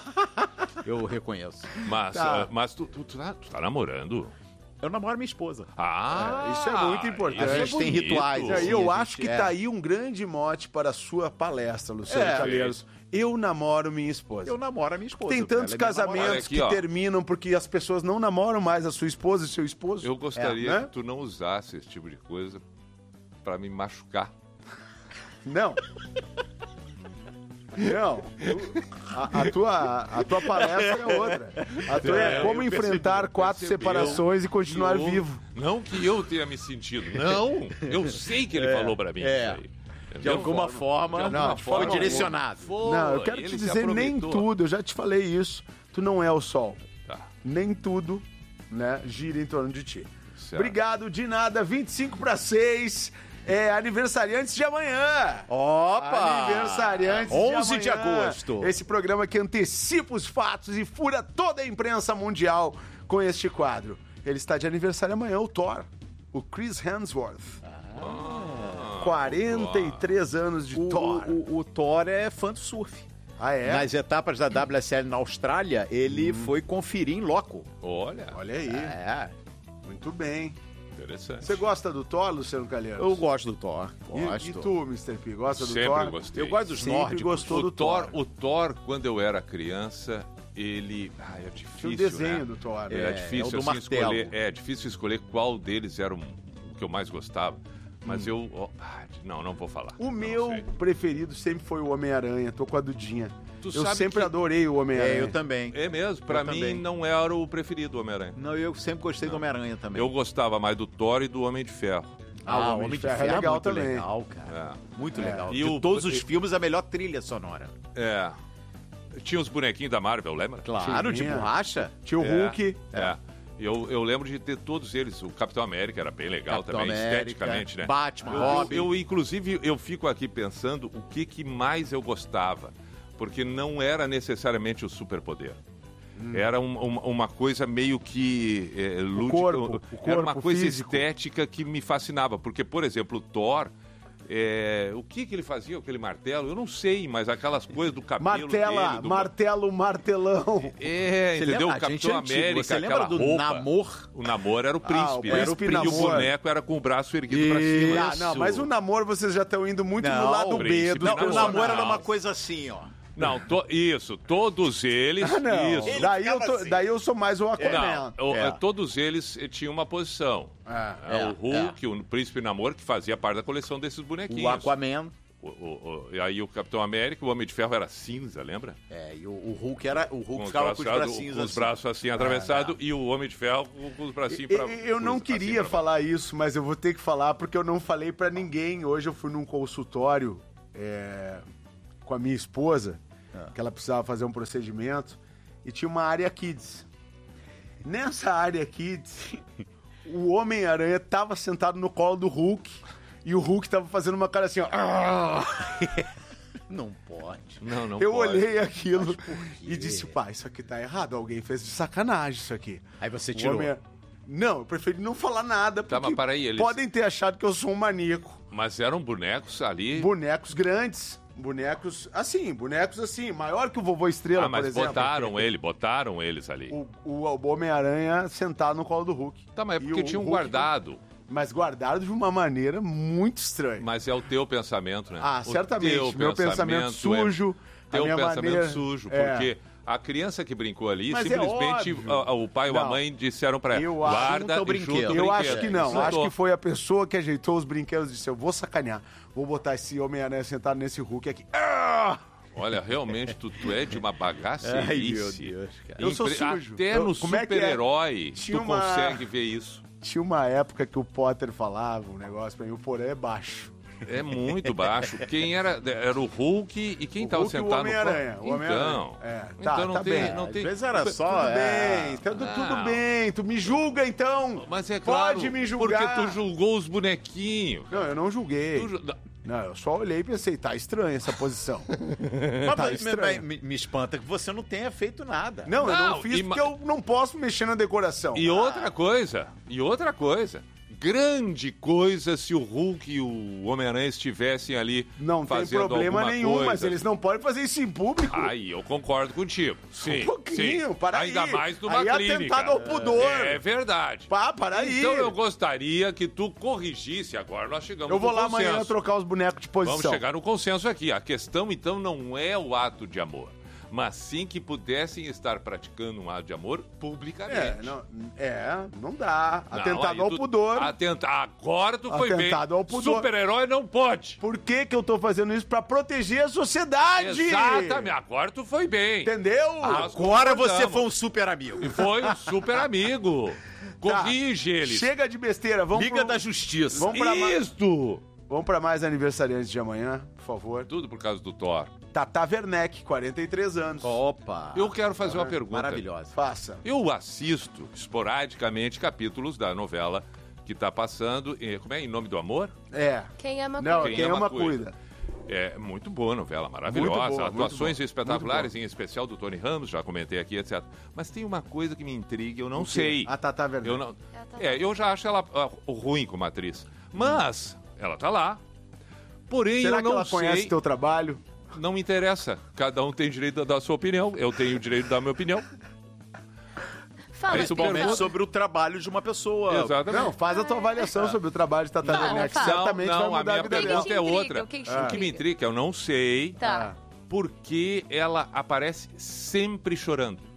Eu reconheço. Mas, Tá. ah, mas tu, tu, tu tá, tu tá namorando? Eu namoro minha esposa. Ah, É, isso é muito importante. A gente tem bonito. rituais. E aí assim, eu a acho gente que é. tá aí um grande mote para a sua palestra, Luciano É. Calheiros. Eu namoro minha esposa. Eu namoro a minha esposa. Tem tantos ela é minha namorada. Olha casamentos aqui, que ó. terminam porque as pessoas não namoram mais a sua esposa e seu esposo. Eu gostaria É, né? que tu não usasse esse tipo de coisa pra me machucar. Não. Não. A, a tua, a tua palestra é outra. A tua é, É, como eu enfrentar percebi, quatro percebi. separações e continuar Eu- vivo. Não que eu tenha me sentido. Não. Eu sei que ele É, falma pra mim é. isso aí. De Entendeu? alguma forma, De alguma Não, forma, foi direcionado. Foi. Não, eu quero Ele te se dizer nem aproveitou. tudo. Eu já te falei isso. Tu não é o sol. Tá. Nem tudo, né, gira em torno de ti. Certo. Obrigado, de nada. vinte e cinco para seis. É aniversariantes de amanhã. Opa! Aniversariantes onze de de amanhã. agosto. Esse programa que antecipa os fatos e fura toda a imprensa mundial com este quadro. Ele está de aniversário amanhã, o Thor. O Chris Hemsworth. Ah, quarenta e três anos de O, Thor. o, o, o Thor é fã do surf. Ah, é? Nas etapas da W S L na Austrália, ele Hum. foi conferir em loco. Olha, Olha aí. É, Muito bem. interessante. Você gosta do Thor, Luciano Calheiros? eu gosto do Thor. E, Gosto. e tu, mister P, gosta do Sempre Thor? gostei. Eu gosto dos Sempre nórdicos. gostou O do Thor, Thor. o Thor, quando eu era criança, ele... Ah, é Tinha difícil, um desenho né? do Thor. Era É, difícil é o do assim, martelo. escolher. É difícil escolher qual deles era um- o que eu mais gostava. Mas eu... ó, ah, não, não vou falar. O Não meu sei. preferido sempre foi o Homem-Aranha. Tô com a Dudinha. Tu eu sabe sempre que- adorei o Homem-Aranha. É, eu também. É mesmo? Pra Eu mim também. não era o preferido, o Homem-Aranha. Não, eu sempre gostei do Homem-Aranha também. Eu gostava mais do Thor e do Homem de Ferro. Ah, o Homem de Ferro é legal muito também. legal, cara. Muito É. legal. E De o- todos os e- filmes, a melhor trilha sonora. É. Tinha os bonequinhos da Marvel, lembra? Claro, de borracha. Tinha o É, Hulk. É. Eu, eu lembro de ter todos eles. O Capitão América era bem legal Capitão também, América, esteticamente, né? Batman, eu, Robin. Eu, eu, inclusive, eu fico aqui pensando o que, que mais eu gostava. Porque não era necessariamente o superpoder. Hum. Era um- um- uma coisa meio que é, lúdica. corpo, o Era uma corpo coisa físico. estética que me fascinava. Porque, por exemplo, o Thor... é, o que que ele fazia, aquele martelo? Eu não sei, mas aquelas coisas do cabelo Martela, dele... Do... martelo, martelão. É, Você entendeu? lembra? O A gente Capitão é antigo. América, Você lembra aquela do roupa. Namor? O Namor era o príncipe, Ah, o né? príncipe E o Namor. boneco era com o braço erguido pra cima. Ah, não, mas o namoro vocês já estão indo muito no lado B príncipe do Não, o Namor. namoro era Não. uma coisa assim, ó. Não, to- isso, todos eles. Ah, não. Isso. Daí eu, tô- daí eu sou mais o Aquaman. Não, o- É. todos eles eh, tinham uma posição. É, É, é, o Hulk, o Príncipe Namor, que fazia parte da coleção desses bonequinhos. O Aquaman. O, o- o- e aí o Capitão América, o Homem de Ferro era cinza, lembra? É, e o, o Hulk era. O Hulk os ficava com os braços- bracinhos com os assim. braços assim atravessados e o Homem de Ferro com, com os bracinhos pra Eu, eu não cruz, pra queria cima, pra falar isso, mas eu vou ter que falar porque eu não falei pra ninguém. Hoje eu fui num consultório é, com a minha esposa, que ela precisava fazer um procedimento, e tinha uma área kids. Nessa área kids, o Homem-Aranha tava sentado no colo do Hulk e o Hulk tava fazendo uma cara assim, ó. "Ah!" Não pode. Não, não eu pode. olhei aquilo e disse, pai, isso aqui tá errado. Alguém fez de sacanagem isso aqui. Aí você O tirou. Homem- Não, eu preferi não falar nada, Tá, porque mas para aí, eles- podem ter achado que eu sou um maníaco. Mas eram bonecos ali. Bonecos grandes, bonecos assim, bonecos assim, maior que o Vovô Estrela, Ah, mas por exemplo. botaram ele, botaram eles ali. O, o, o Homem-Aranha sentado no colo do Hulk. Tá, mas é E porque o tinham Hulk- guardado. Mas guardado de uma maneira muito estranha. Mas é o teu pensamento, né? Ah, O certamente. teu Meu pensamento sujo, É, teu a minha pensamento maneira- sujo, é. porque a criança que brincou ali, Mas é simplesmente óbvio. a- a- o pai ou a Não. mãe disseram pra ela, Eu acho- guarda junta o e junta o brinquedo. Eu brinquedo. acho que não. Juntou. Acho que foi a pessoa que ajeitou os brinquedos e disse: eu vou sacanear. Vou botar esse Homem-Aranha sentado nesse Hulk aqui. Ah! Olha, realmente, tu, tu é de uma bagaceirice. Ai, meu Deus, cara. Eu sou Impre- sujo. Até Eu- no como é que é? super-herói Tinha tu uma- consegue ver isso. Tinha uma época que o Potter falava um negócio pra mim: o porém é baixo. É muito baixo. Quem era? Era o Hulk e quem O estava Hulk e o sentado Homem-Aranha, no o Homem-Aranha. Então, É, tá, então não tá tem, bem. não Às tem. vezes era Tudo só. é... bem, tudo, Ah. tudo bem. Tu me julga então. Mas é claro, Pode me julgar. porque tu julgou os bonequinhos. Não, eu não julguei. Tu ju- Não, eu só olhei e pensei: tá estranha essa posição. Mas, Tá mas- estranho. me, me espanta que você não tenha feito nada. Não, eu não Não, fiz e porque ma- eu não posso mexer na decoração. E outra coisa, e outra coisa. Grande coisa se o Hulk e o Homem-Aranha estivessem ali Não tem fazendo problema alguma nenhum, coisa. mas eles não podem fazer isso em público. Aí eu concordo contigo. Sim, Um pouquinho, sim. para Ainda aí. mais numa Aí é clínica. atentado ao pudor. É verdade. Pá, para aí. Então eu gostaria que tu corrigisse agora. Nós chegamos Eu vou no lá consenso. amanhã trocar os bonecos de posição. Vamos chegar no consenso aqui. A questão, então, não é o ato de amor, mas sim que pudessem estar praticando um ato de amor publicamente. É, não, é, não dá. Não, Atentado aí ao tu- pudor. Atenta... Agora tu foi Atentado bem. ao pudor. Super-herói não pode. Por que que eu tô fazendo isso? Pra proteger a sociedade. Exatamente. Agora tu foi bem. Entendeu? Nós Agora você concordamos. foi um super amigo. E foi um super amigo. Tá. Corrige eles. Chega de besteira, vamos Liga pro... da Justiça. Vamos pra mais... Isto. Vamos pra mais aniversariantes de amanhã, por favor. Tudo por causa do Thor. Tata Werneck, quarenta e três anos. Opa. Eu quero fazer uma pergunta. Maravilhosa. Faça. Eu assisto esporadicamente capítulos da novela que tá passando. eh, Como é? Em Nome do Amor? É. Quem ama Não, cuida. quem, ama cuida. É muito boa a novela, maravilhosa. Muito boa, muito Atuações boa, espetaculares, em especial do Tony Ramos, já comentei aqui, etcétera. Mas tem uma coisa que me intriga, eu não O quê? sei. A Tata Werneck. Eu não... É, eu já acho ela ah, ruim como atriz. Mas ela tá lá. Porém, Será eu que não ela sei. conhece teu trabalho? Não me interessa. Cada um tem direito a dar a sua opinião. Eu tenho o direito de dar a minha opinião. Fala, Aí tu fala. pergunta- Sobre o trabalho de uma pessoa. Exatamente. Não, faz a tua avaliação sobre o trabalho de Tata Não, Werneck. fala. Certamente não, vai não, a mudar a minha vida pergunta dela. é intriga? outra. O que que te O que me intriga? intriga, eu não sei Tá. por que ela aparece sempre chorando.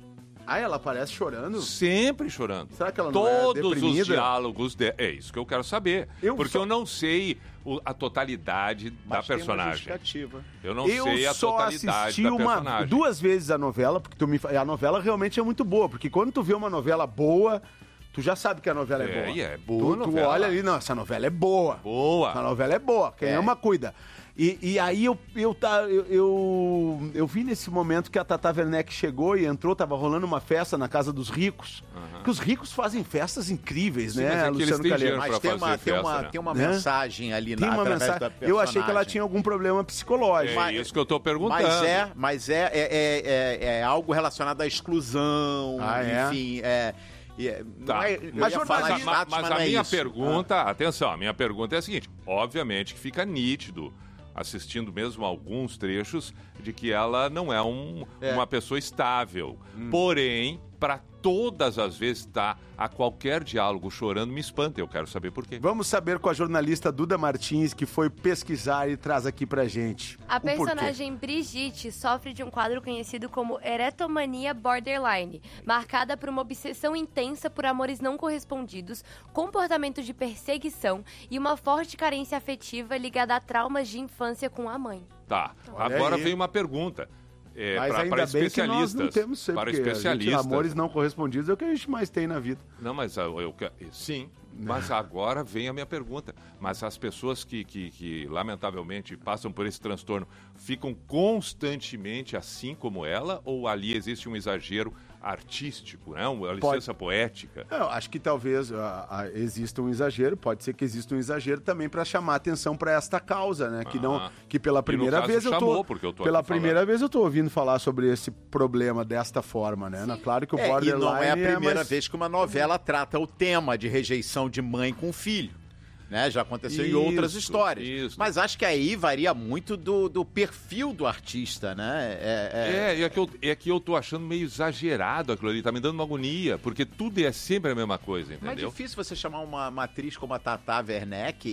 Ah, ela aparece chorando? Sempre chorando. Será que ela não Todos é deprimida? os diálogos de... É isso que eu quero saber. Eu porque só... eu não sei o, a totalidade Mas da tem uma personagem. justificativa. Eu não eu sei a só totalidade assisti da uma, personagem. duas vezes a novela, porque tu me... a novela realmente é muito boa. Porque quando tu vê uma novela boa, tu já sabe que a novela é, É, boa. e é boa tu, a tu novela. olha ali, não, essa novela é boa. Boa. Essa novela é boa. Quem É. ama, cuida. E, e aí eu, eu, tá, eu, eu, eu vi nesse momento que a Tata Werneck chegou e entrou, tava rolando uma festa na casa dos ricos. Uhum. Que os ricos fazem festas incríveis, Sim, né, mas é que eles Luciano têm Calheiros? dinheiro Mas tem fazer uma, tem festa, uma, né? tem uma Né? mensagem ali Tem na, uma através mensagem. da Eu achei que ela personagem. tinha algum problema psicológico. É isso que eu tô perguntando. Mas é, mas é, é, é, é, é algo relacionado à exclusão, Ah, é? enfim, é... é não Tá. é- eu Mas, ia falar mas- de mas- status, mas mas a não é minha isso. pergunta, atenção, a minha pergunta é a seguinte: obviamente que fica nítido, assistindo mesmo alguns trechos, de que ela não é, um, É. uma pessoa estável. Porém, para todas as vezes tá a qualquer diálogo chorando, me espanta. Eu quero saber por quê. Vamos saber com a jornalista Duda Martins, que foi pesquisar e traz aqui pra gente. A o porquê. personagem Brigitte sofre de um quadro conhecido como eretomania borderline, marcada por uma obsessão intensa por amores não correspondidos, comportamento de perseguição e uma forte carência afetiva ligada a traumas de infância com a mãe. Tá, Olha agora aí. vem uma pergunta. É, Mas pra- ainda para bem que nós especialistas. não temos isso aí, para porque a gente, especialistas. amores não correspondidos é o que a gente mais tem na vida. Não, mas eu, eu que- sim, mas agora vem a minha pergunta. Mas as pessoas que, que, que, lamentavelmente passam por esse transtorno ficam constantemente assim como ela, ou ali existe um exagero artístico, né? Uma licença poética? Eu acho que talvez ah, ah, exista um exagero, pode ser que exista um exagero também para chamar atenção para esta causa, né? Que não, Ah. que pela E no primeira caso vez eu chamou, tô, porque eu tô pela aqui primeira falando. vez eu tô ouvindo falar sobre esse problema desta forma, né? Na- Claro que o É, e borderline não é a primeira mais- vez que uma novela trata o tema de rejeição de mãe com filho. Né? Já aconteceu em outras Isso, histórias. isso. Mas acho que aí varia muito do, do perfil do artista, né? É, é- É, é que, eu, é que eu tô achando meio exagerado aquilo ali, tá me dando uma agonia, porque tudo é sempre a mesma coisa, Mas entendeu? é difícil você chamar uma, uma atriz como a Tata Werneck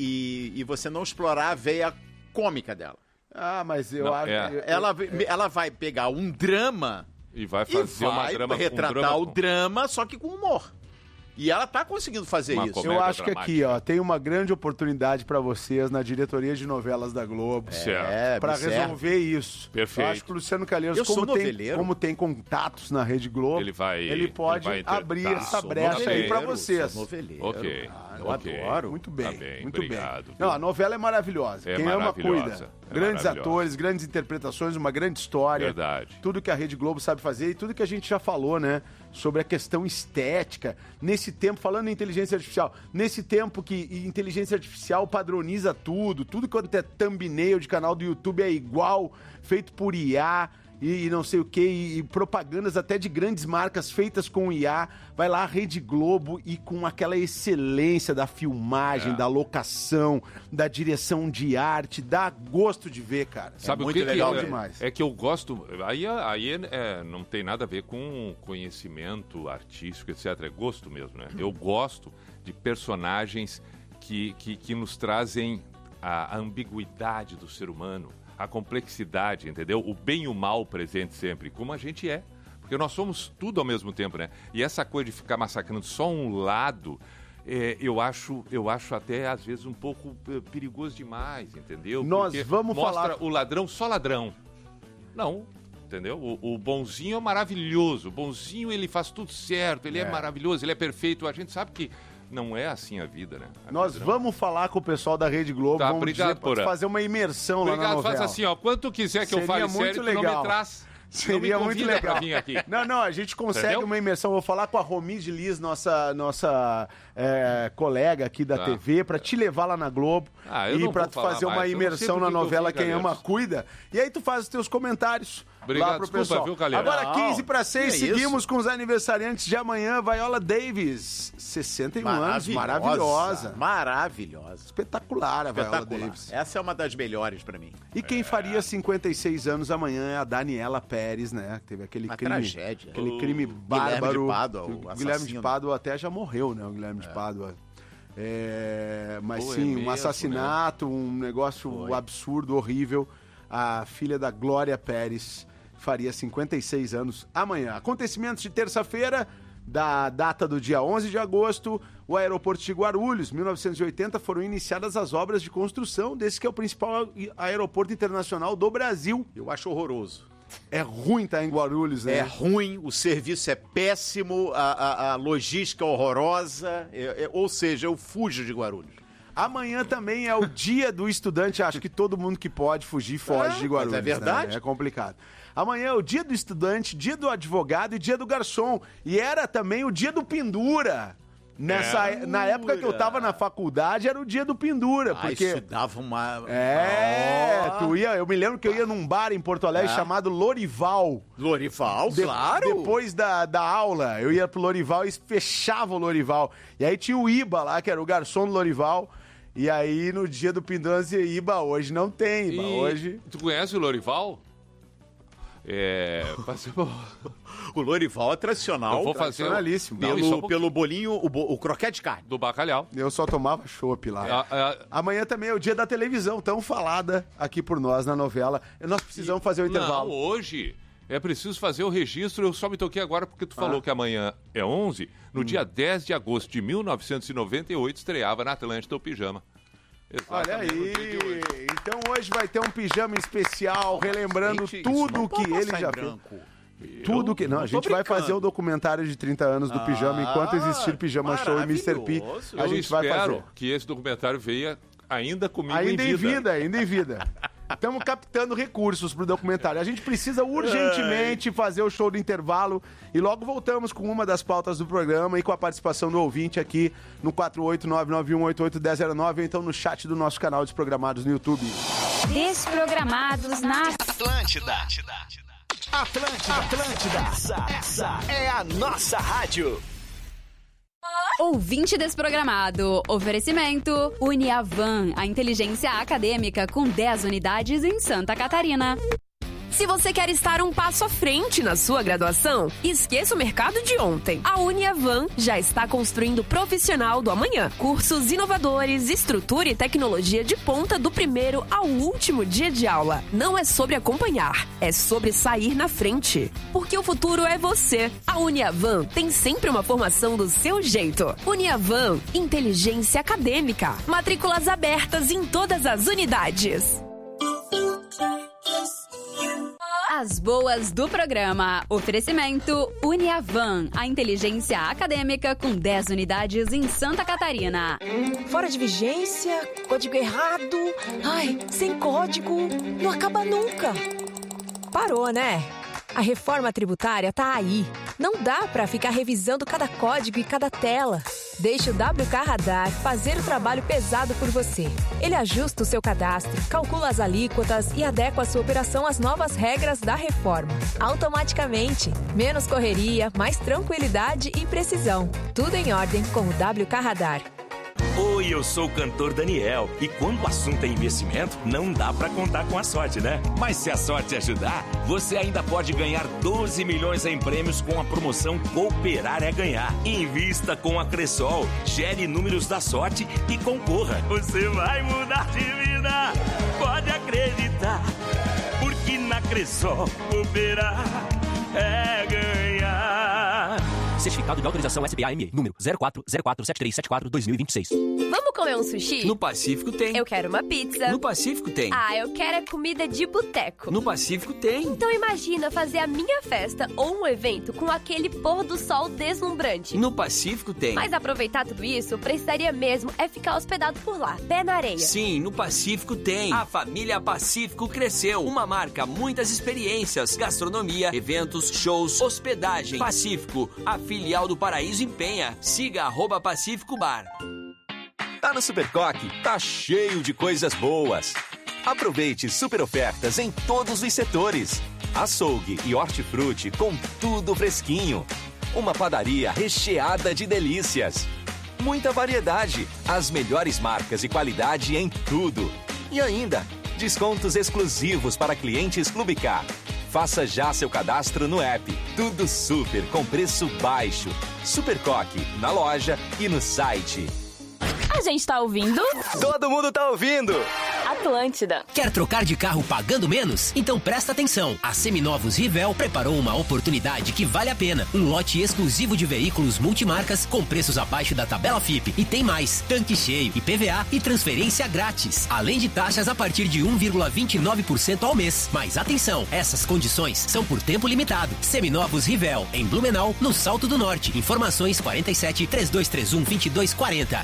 e, e, e você não explorar a veia cômica dela. Ah, mas eu Não, acho é. eu- Ela, ela vai pegar um drama E vai e fazer uma vai drama retratar um drama o com- drama, só que com humor. E ela tá conseguindo fazer Uma isso. comédia Eu acho que aqui, dramática. ó, tem uma grande oportunidade para vocês na diretoria de novelas da Globo. Certo. É, Para me serve. resolver isso. Perfeito. Eu acho que o Luciano Calheiros, Eu sou como, tem, noveleiro. como tem contatos na Rede Globo, Ele vai- ele pode ele vai abrir interpretar. essa Sou brecha aí noveleiro, para Sou vocês. noveleiro. Ok, Ah, eu ok. adoro. Muito bem, Tá bem, muito obrigado, bem. viu? Não, a novela é maravilhosa. É Quem ama, maravilhosa, cuida. é Grandes maravilhosa. atores, grandes interpretações, uma grande história. Verdade. Tudo que a Rede Globo sabe fazer e tudo que a gente já falou, né? Sobre a questão estética. Nesse tempo, falando em inteligência artificial, nesse tempo que inteligência artificial padroniza tudo, tudo quanto é thumbnail de canal do YouTube é igual, feito por I A e, e não sei o que, e, e propagandas até de grandes marcas feitas com I A. Vai lá a Rede Globo e com aquela excelência da filmagem, É. da locação, da direção de arte, dá gosto de ver, cara. Sabe é o muito que legal que é, demais. É que eu gosto. Aí, aí é, não tem nada a ver com conhecimento artístico, etcétera. É gosto mesmo, né? Eu gosto de personagens que, que, que nos trazem a, a ambiguidade do ser humano, a complexidade, entendeu? O bem e o mal presente sempre, como a gente é. Porque nós somos tudo ao mesmo tempo, né? E essa coisa de ficar massacrando só um lado. É, eu, acho, eu acho até, às vezes, um pouco eh, perigoso demais, entendeu? Nós Porque vamos mostra falar- o ladrão só ladrão. Não, entendeu? O, o bonzinho é maravilhoso. O bonzinho, ele faz tudo certo, ele é. É. maravilhoso, ele é perfeito. A gente sabe que não é assim a vida, né? A Nós vida não- vamos falar com o pessoal da Rede Globo, Tá, vamos obrigado, dizer, Porã. fazer uma imersão lá na Obrigado, novela. faz assim, ó. Quanto quiser que eu Seria fale muito sério, tu não legal. me traz. Seria não me muito convida legal. pra vir aqui. Não, não, a gente consegue Entendeu? uma imersão. Vou falar com a Romide Liz, nossa, nossa é, colega aqui da Tá. T V, pra te levar lá na Globo Ah, eu e não pra vou tu falar fazer uma mais, eu não sei imersão por na que que eu novela vim, Quem Ama Calheiros. Cuida. E aí tu faz os teus comentários Obrigado, lá pro desculpa, pessoal. viu, Calheiros? Agora, Não, quinze para seis, que seguimos isso? com os aniversariantes de amanhã. Viola Davis, sessenta e um anos, maravilhosa. Maravilhosa. Espetacular a Viola Espetacular. Davis. Essa é uma das melhores pra mim. E quem faria cinquenta e seis anos amanhã é a Daniela Pérez, né? Teve aquele Uma crime. tragédia. Aquele O crime bárbaro. Guilherme de Pádua, o O Guilherme de assassino. Pádua até já morreu, né? O Guilherme de Pádua. É, mas Pô, é sim, um mesmo, assassinato, um negócio Foi. absurdo, horrível. A filha da Glória Pérez faria cinquenta e seis anos amanhã. Acontecimentos de terça-feira, da data do dia onze de agosto, o aeroporto de Guarulhos, mil novecentos e oitenta, foram iniciadas as obras de construção desse que é o principal aeroporto internacional do Brasil. Eu acho horroroso. É ruim estar em Guarulhos, né? É ruim, o serviço é péssimo, a, a, a logística horrorosa, é, é, ou seja, eu fujo de Guarulhos. Amanhã também é o dia do estudante, acho que todo mundo que pode fugir foge é, de Guarulhos. Mas é verdade? Né? É complicado. Amanhã é o dia do estudante, dia do advogado e dia do garçom. E era também o dia do pendura. Nessa, é. Na época que eu tava na faculdade, era o dia do pendura. Ah, porque isso dava uma... É, oh. tu ia, eu me lembro que eu ia num bar em Porto Alegre é. chamado Lorival. Lorival, De, claro. Depois da, da aula, eu ia pro Lorival e fechava o Lorival. E aí tinha o Iba lá, que era o garçom do Lorival. E aí no dia do pendura, dizia, Iba, hoje não tem, Iba, e hoje... Tu conhece o Lorival? É... O Lorival é tradicional. Eu vou fazer tradicionalíssimo. Pelo, um pelo bolinho, o, bo, o croquete de carne. Do bacalhau. Eu só tomava chopp lá. É, é... Amanhã também é o dia da televisão, tão falada aqui por nós na novela. Nós precisamos fazer o intervalo. Não, hoje é preciso fazer o registro. Eu só me toquei agora porque tu ah. falou que amanhã é onze. No hum. dia dez de agosto de mil novecentos e noventa e oito, estreava na Atlântida o Pijama. Exatamente. Olha aí, então hoje vai ter um pijama especial, relembrando Gente, tudo que ele já branco. fez. Tudo que... Não, a gente vai fazer o documentário de trinta anos do ah, pijama, enquanto existir Pijama Show e mister P. A Eu gente vai fazer. que esse documentário venha ainda comigo ainda em vida. Ainda em vida, ainda em vida. Estamos captando recursos pro documentário. A gente precisa urgentemente fazer o show do intervalo e logo voltamos com uma das pautas do programa e com a participação do ouvinte aqui no quatro oito nove nove um oito oito um zero zero nove ou então no chat do nosso canal Desprogramados no YouTube. Desprogramados na Atlântida. Atlântida. Atlântida. Essa, essa é a nossa rádio. Ouvinte desprogramado. Oferecimento Uniavan, a inteligência acadêmica com dez unidades em Santa Catarina. Se você quer estar um passo à frente na sua graduação, esqueça o mercado de ontem. A Uniavan já está construindo o profissional do amanhã. Cursos inovadores, estrutura e tecnologia de ponta do primeiro ao último dia de aula. Não é sobre acompanhar, é sobre sair na frente. Porque o futuro é você. A Uniavan tem sempre uma formação do seu jeito. Uniavan, inteligência acadêmica. Matrículas abertas em todas as unidades. As boas do programa. Oferecimento Uniavan, a inteligência acadêmica com dez unidades em Santa Catarina. Fora de vigência, código errado. Ai, sem código, não acaba nunca. Parou, né? A reforma tributária tá aí. Não dá pra ficar revisando cada código e cada tela. Deixe o W K Radar fazer o trabalho pesado por você. Ele ajusta o seu cadastro, calcula as alíquotas e adequa a sua operação às novas regras da reforma. Automaticamente. Menos correria, mais tranquilidade e precisão. Tudo em ordem com o W K Radar. Oi, eu sou o cantor Daniel. E quando o assunto é investimento, não dá pra contar com a sorte, né? Mas se a sorte ajudar, você ainda pode ganhar doze milhões em prêmios com a promoção Cooperar é Ganhar. Invista com a Cressol, gere números da sorte e concorra. Você vai mudar de vida, pode acreditar. Porque na Cressol, cooperar é ganhar. Certificado de autorização S B A M E, número zero quatro zero quatro sete três sete quatro dois mil e vinte e seis. Vamos comer um sushi? No Pacífico tem. Eu quero uma pizza. No Pacífico tem. Ah, eu quero é comida de boteco. No Pacífico tem. Então imagina fazer a minha festa ou um evento com aquele pôr do sol deslumbrante. No Pacífico tem. Mas aproveitar tudo isso, precisaria mesmo é ficar hospedado por lá, pé na areia. Sim, no Pacífico tem. A família Pacífico cresceu. Uma marca, muitas experiências, gastronomia, eventos, shows, hospedagem. Pacífico, a filial do Paraíso empenha. Siga arroba Pacífico Bar. Tá no Supercoque, tá cheio de coisas boas. Aproveite super ofertas em todos os setores. Açougue e hortifruti com tudo fresquinho. Uma padaria recheada de delícias. Muita variedade, as melhores marcas e qualidade em tudo. E ainda, descontos exclusivos para clientes Clube K. Faça já seu cadastro no app. Tudo super com preço baixo. Supercoque, na loja e no site. A gente tá ouvindo? Todo mundo tá ouvindo! Atlântida. Quer trocar de carro pagando menos? Então presta atenção. A Seminovos Rivel preparou uma oportunidade que vale a pena. Um lote exclusivo de veículos multimarcas com preços abaixo da tabela F I P. E tem mais: tanque cheio, I P V A e transferência grátis. Além de taxas a partir de um vírgula vinte e nove por cento ao mês. Mas atenção, essas condições são por tempo limitado. Seminovos Rivel, em Blumenau, no Salto do Norte. Informações quarenta e sete, três dois três um, vinte e dois quarenta.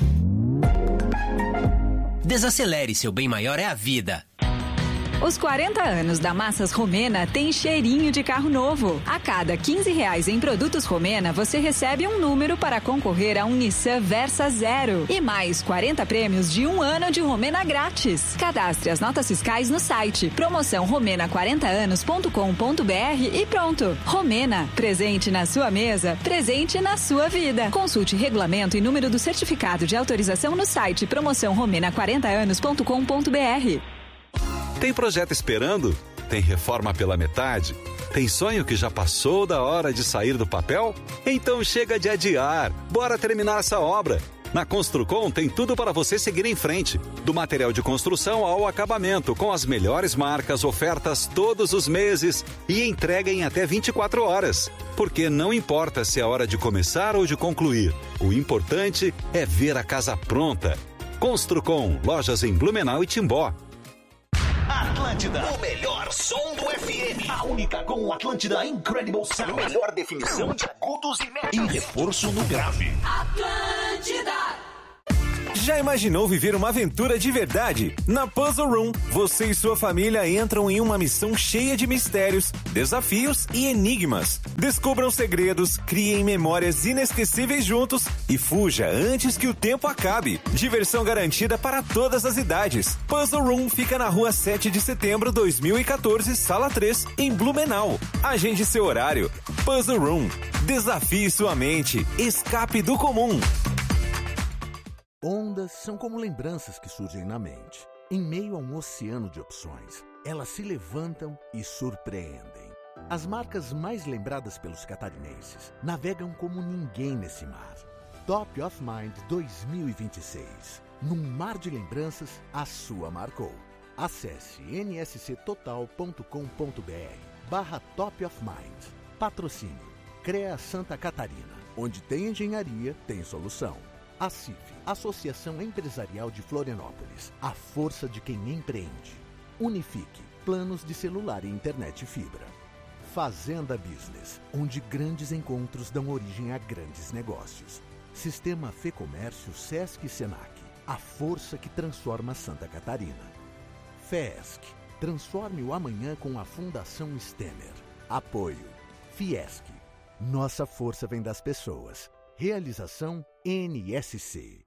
Desacelere, seu bem maior é a vida. Os quarenta anos da Massas Romena tem cheirinho de carro novo. A cada quinze reais em produtos Romena, você recebe um número para concorrer a um Nissan Versa Zero. E mais quarenta prêmios de um ano de Romena grátis. Cadastre as notas fiscais no site promoção romena quarenta anos ponto com ponto b r e pronto. Romena, presente na sua mesa, presente na sua vida. Consulte regulamento e número do certificado de autorização no site promoção romena quarenta anos ponto com ponto b r. Tem projeto esperando? Tem reforma pela metade? Tem sonho que já passou da hora de sair do papel? Então chega de adiar. Bora terminar essa obra. Na Construcom tem tudo para você seguir em frente. Do material de construção ao acabamento, com as melhores marcas, ofertas todos os meses e entrega em até vinte e quatro horas. Porque não importa se é hora de começar ou de concluir. O importante é ver a casa pronta. Construcom, lojas em Blumenau e Timbó. Atlântida, o melhor som do F M. A única com Atlântida Incredible Sound. Melhor definição de agudos e médios. E reforço no grave. Atlântida. Já imaginou viver uma aventura de verdade? Na Puzzle Room, você e sua família entram em uma missão cheia de mistérios, desafios e enigmas. Descubram segredos, criem memórias inesquecíveis juntos e fuja antes que o tempo acabe. Diversão garantida para todas as idades. Puzzle Room fica na rua sete de setembro, dois mil e quatorze, sala três, em Blumenau. Agende seu horário. Puzzle Room. Desafie sua mente. Escape do comum. Ondas são como lembranças que surgem na mente. Em meio a um oceano de opções, elas se levantam e surpreendem. As marcas mais lembradas pelos catarinenses navegam como ninguém nesse mar. Top of Mind dois mil e vinte e seis. Num mar de lembranças, a sua marcou. Acesse n s c total ponto com ponto b r barra Top of Mind. Patrocínio CREA Santa Catarina. Onde tem engenharia, tem solução. A C I F, Associação Empresarial de Florianópolis, a força de quem empreende. Unifique, planos de celular e internet fibra. Fazenda Business, onde grandes encontros dão origem a grandes negócios. Sistema Fê Comércio Sesc e Senac, a força que transforma Santa Catarina. FESC, transforme o amanhã com a Fundação Stemmer. Apoio, Fiesc, nossa força vem das pessoas. Realização N S C.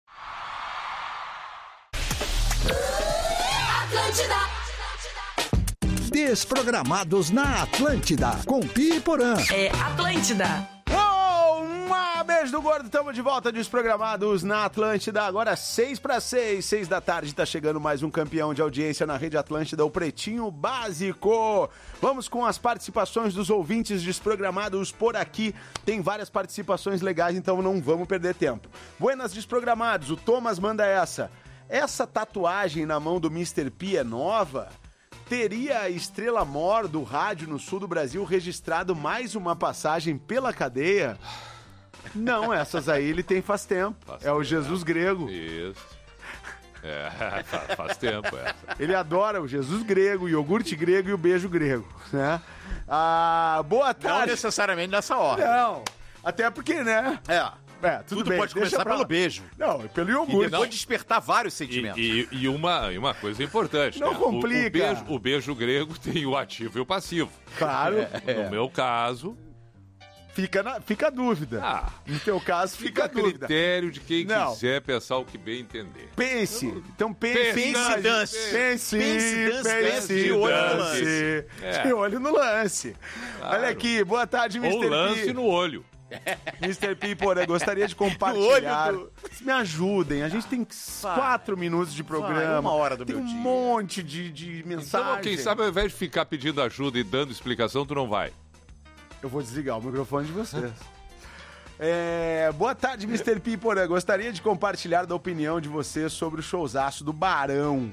Atlântida. Desprogramados na Atlântida, com Pi e Porã. É Atlântida. Oh, uma beijo do gordo, estamos de volta, Desprogramados na Atlântida, agora seis para seis, seis da tarde, tá chegando mais um campeão de audiência na Rede Atlântida, o Pretinho Básico. Vamos com as participações dos ouvintes desprogramados por aqui, tem várias participações legais, então não vamos perder tempo. Buenas, Desprogramados, o Thomas manda essa. Essa tatuagem na mão do mister P é nova? Teria a Estrela Mor do rádio no sul do Brasil registrado mais uma passagem pela cadeia? Não, essas aí ele tem faz tempo. Faz é tempo. O Jesus grego. Isso. É, faz, faz tempo essa. Ele adora o Jesus grego, o iogurte grego e o beijo grego, né? Ah, boa tarde. Não necessariamente nessa ordem. Não, até porque, né? É. É, tudo, tudo bem, pode começar pra... pelo beijo. Não, pelo iogurte. E depois despertar vários sentimentos. E, e, e, uma, e uma coisa importante. Não né? complica. O, o, beijo, o beijo grego tem o ativo e o passivo. Claro. É. No meu caso... Fica, na, fica a dúvida. Ah, no teu caso, fica, fica a dúvida. Critério de quem Não. quiser pensar o que bem entender. Pense. Então pense. Pense, dance. Pense, pense, dance. Pense, De olho no lance. lance. É. De olho no lance. Claro. Olha aqui, boa tarde, mister P. Ou lance no olho. mister P, porra, gostaria de compartilhar. Do... Me ajudem, a gente tem Vai. quatro minutos de programa. Vai, uma hora do tem meu um dia. monte de, de mensagem. Então, quem sabe, ao invés de ficar pedindo ajuda e dando explicação, tu não vai. Eu vou desligar o microfone de vocês. É, boa tarde, mister P, porra, gostaria de compartilhar da opinião de vocês sobre o showzaço do Barão.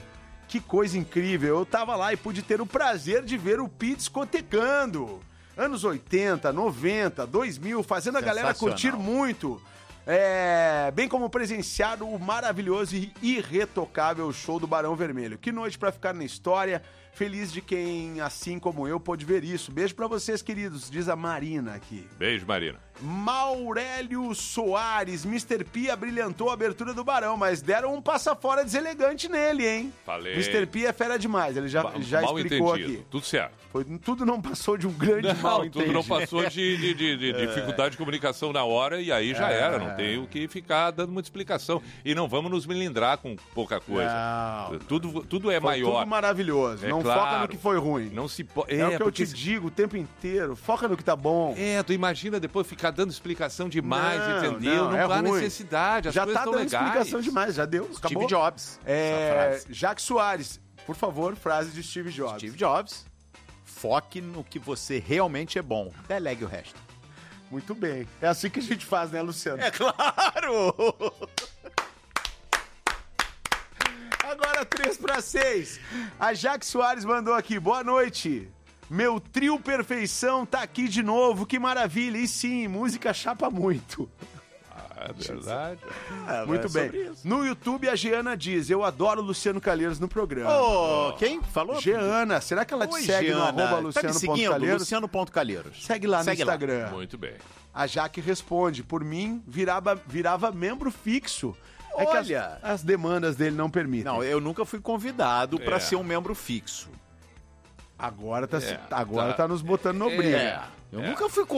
Que coisa incrível. Eu tava lá e pude ter o prazer de ver o Pi discotecando. Anos oitenta, noventa, dois mil, fazendo a galera curtir muito. É, bem como presenciar o maravilhoso e irretocável show do Barão Vermelho. Que noite pra ficar na história. Feliz de quem, assim como eu, pôde ver isso. Beijo pra vocês, queridos, diz a Marina aqui. Beijo, Marina. Maurélio Soares, mister P abrilhantou a abertura do Barão, mas deram um passa-fora deselegante nele, hein? Falei. mister P é fera demais, ele já, já mal explicou entendido. aqui. Tudo certo. Foi, tudo não passou de um grande Não, mal tudo entendido. não passou de, de, de, de É. dificuldade de comunicação na hora e aí já É. era, não tem o que ficar dando muita explicação. E não vamos nos melindrar com pouca coisa. Não. Tudo, tudo é Foi maior. tudo maravilhoso, É não claro. foca no que foi ruim. Não se pode. É, o que eu porque te digo o tempo inteiro, foca no que tá bom. É, tu imagina depois ficar dando explicação demais, Não, entendeu? Não, não, é há ruim. necessidade, as Já coisas tá estão dando legais. explicação demais, já deu, Steve acabou. Jobs. É, Essa frase. Jacques Soares, por favor, frase de Steve Jobs. Steve Jobs. Foque no que você realmente é bom. Delegue o resto. Muito bem. É assim que a gente faz, né, Luciano? É claro! Agora três para seis. A Jaque Soares mandou aqui. Boa noite. Meu trio Perfeição tá aqui de novo. Que maravilha. E sim, música chapa muito. É verdade. É, muito é bem. No YouTube, a Geana diz: eu adoro o Luciano Calheiros no programa. Ô, quem falou? Geana. Será que ela te Oi, segue Geana. no arroba Tá me Luciano ponto seguindo, Calheiros? Luciano ponto Calheiros. Segue lá Segue no lá. Instagram. Muito bem. A Jaque responde: por mim, virava, virava membro fixo. É que Olha. as, as demandas dele não permitem. Não, eu nunca fui convidado É. pra ser um membro fixo. Agora tá, É, agora tá. tá nos botando no brilho. É. Eu nunca fui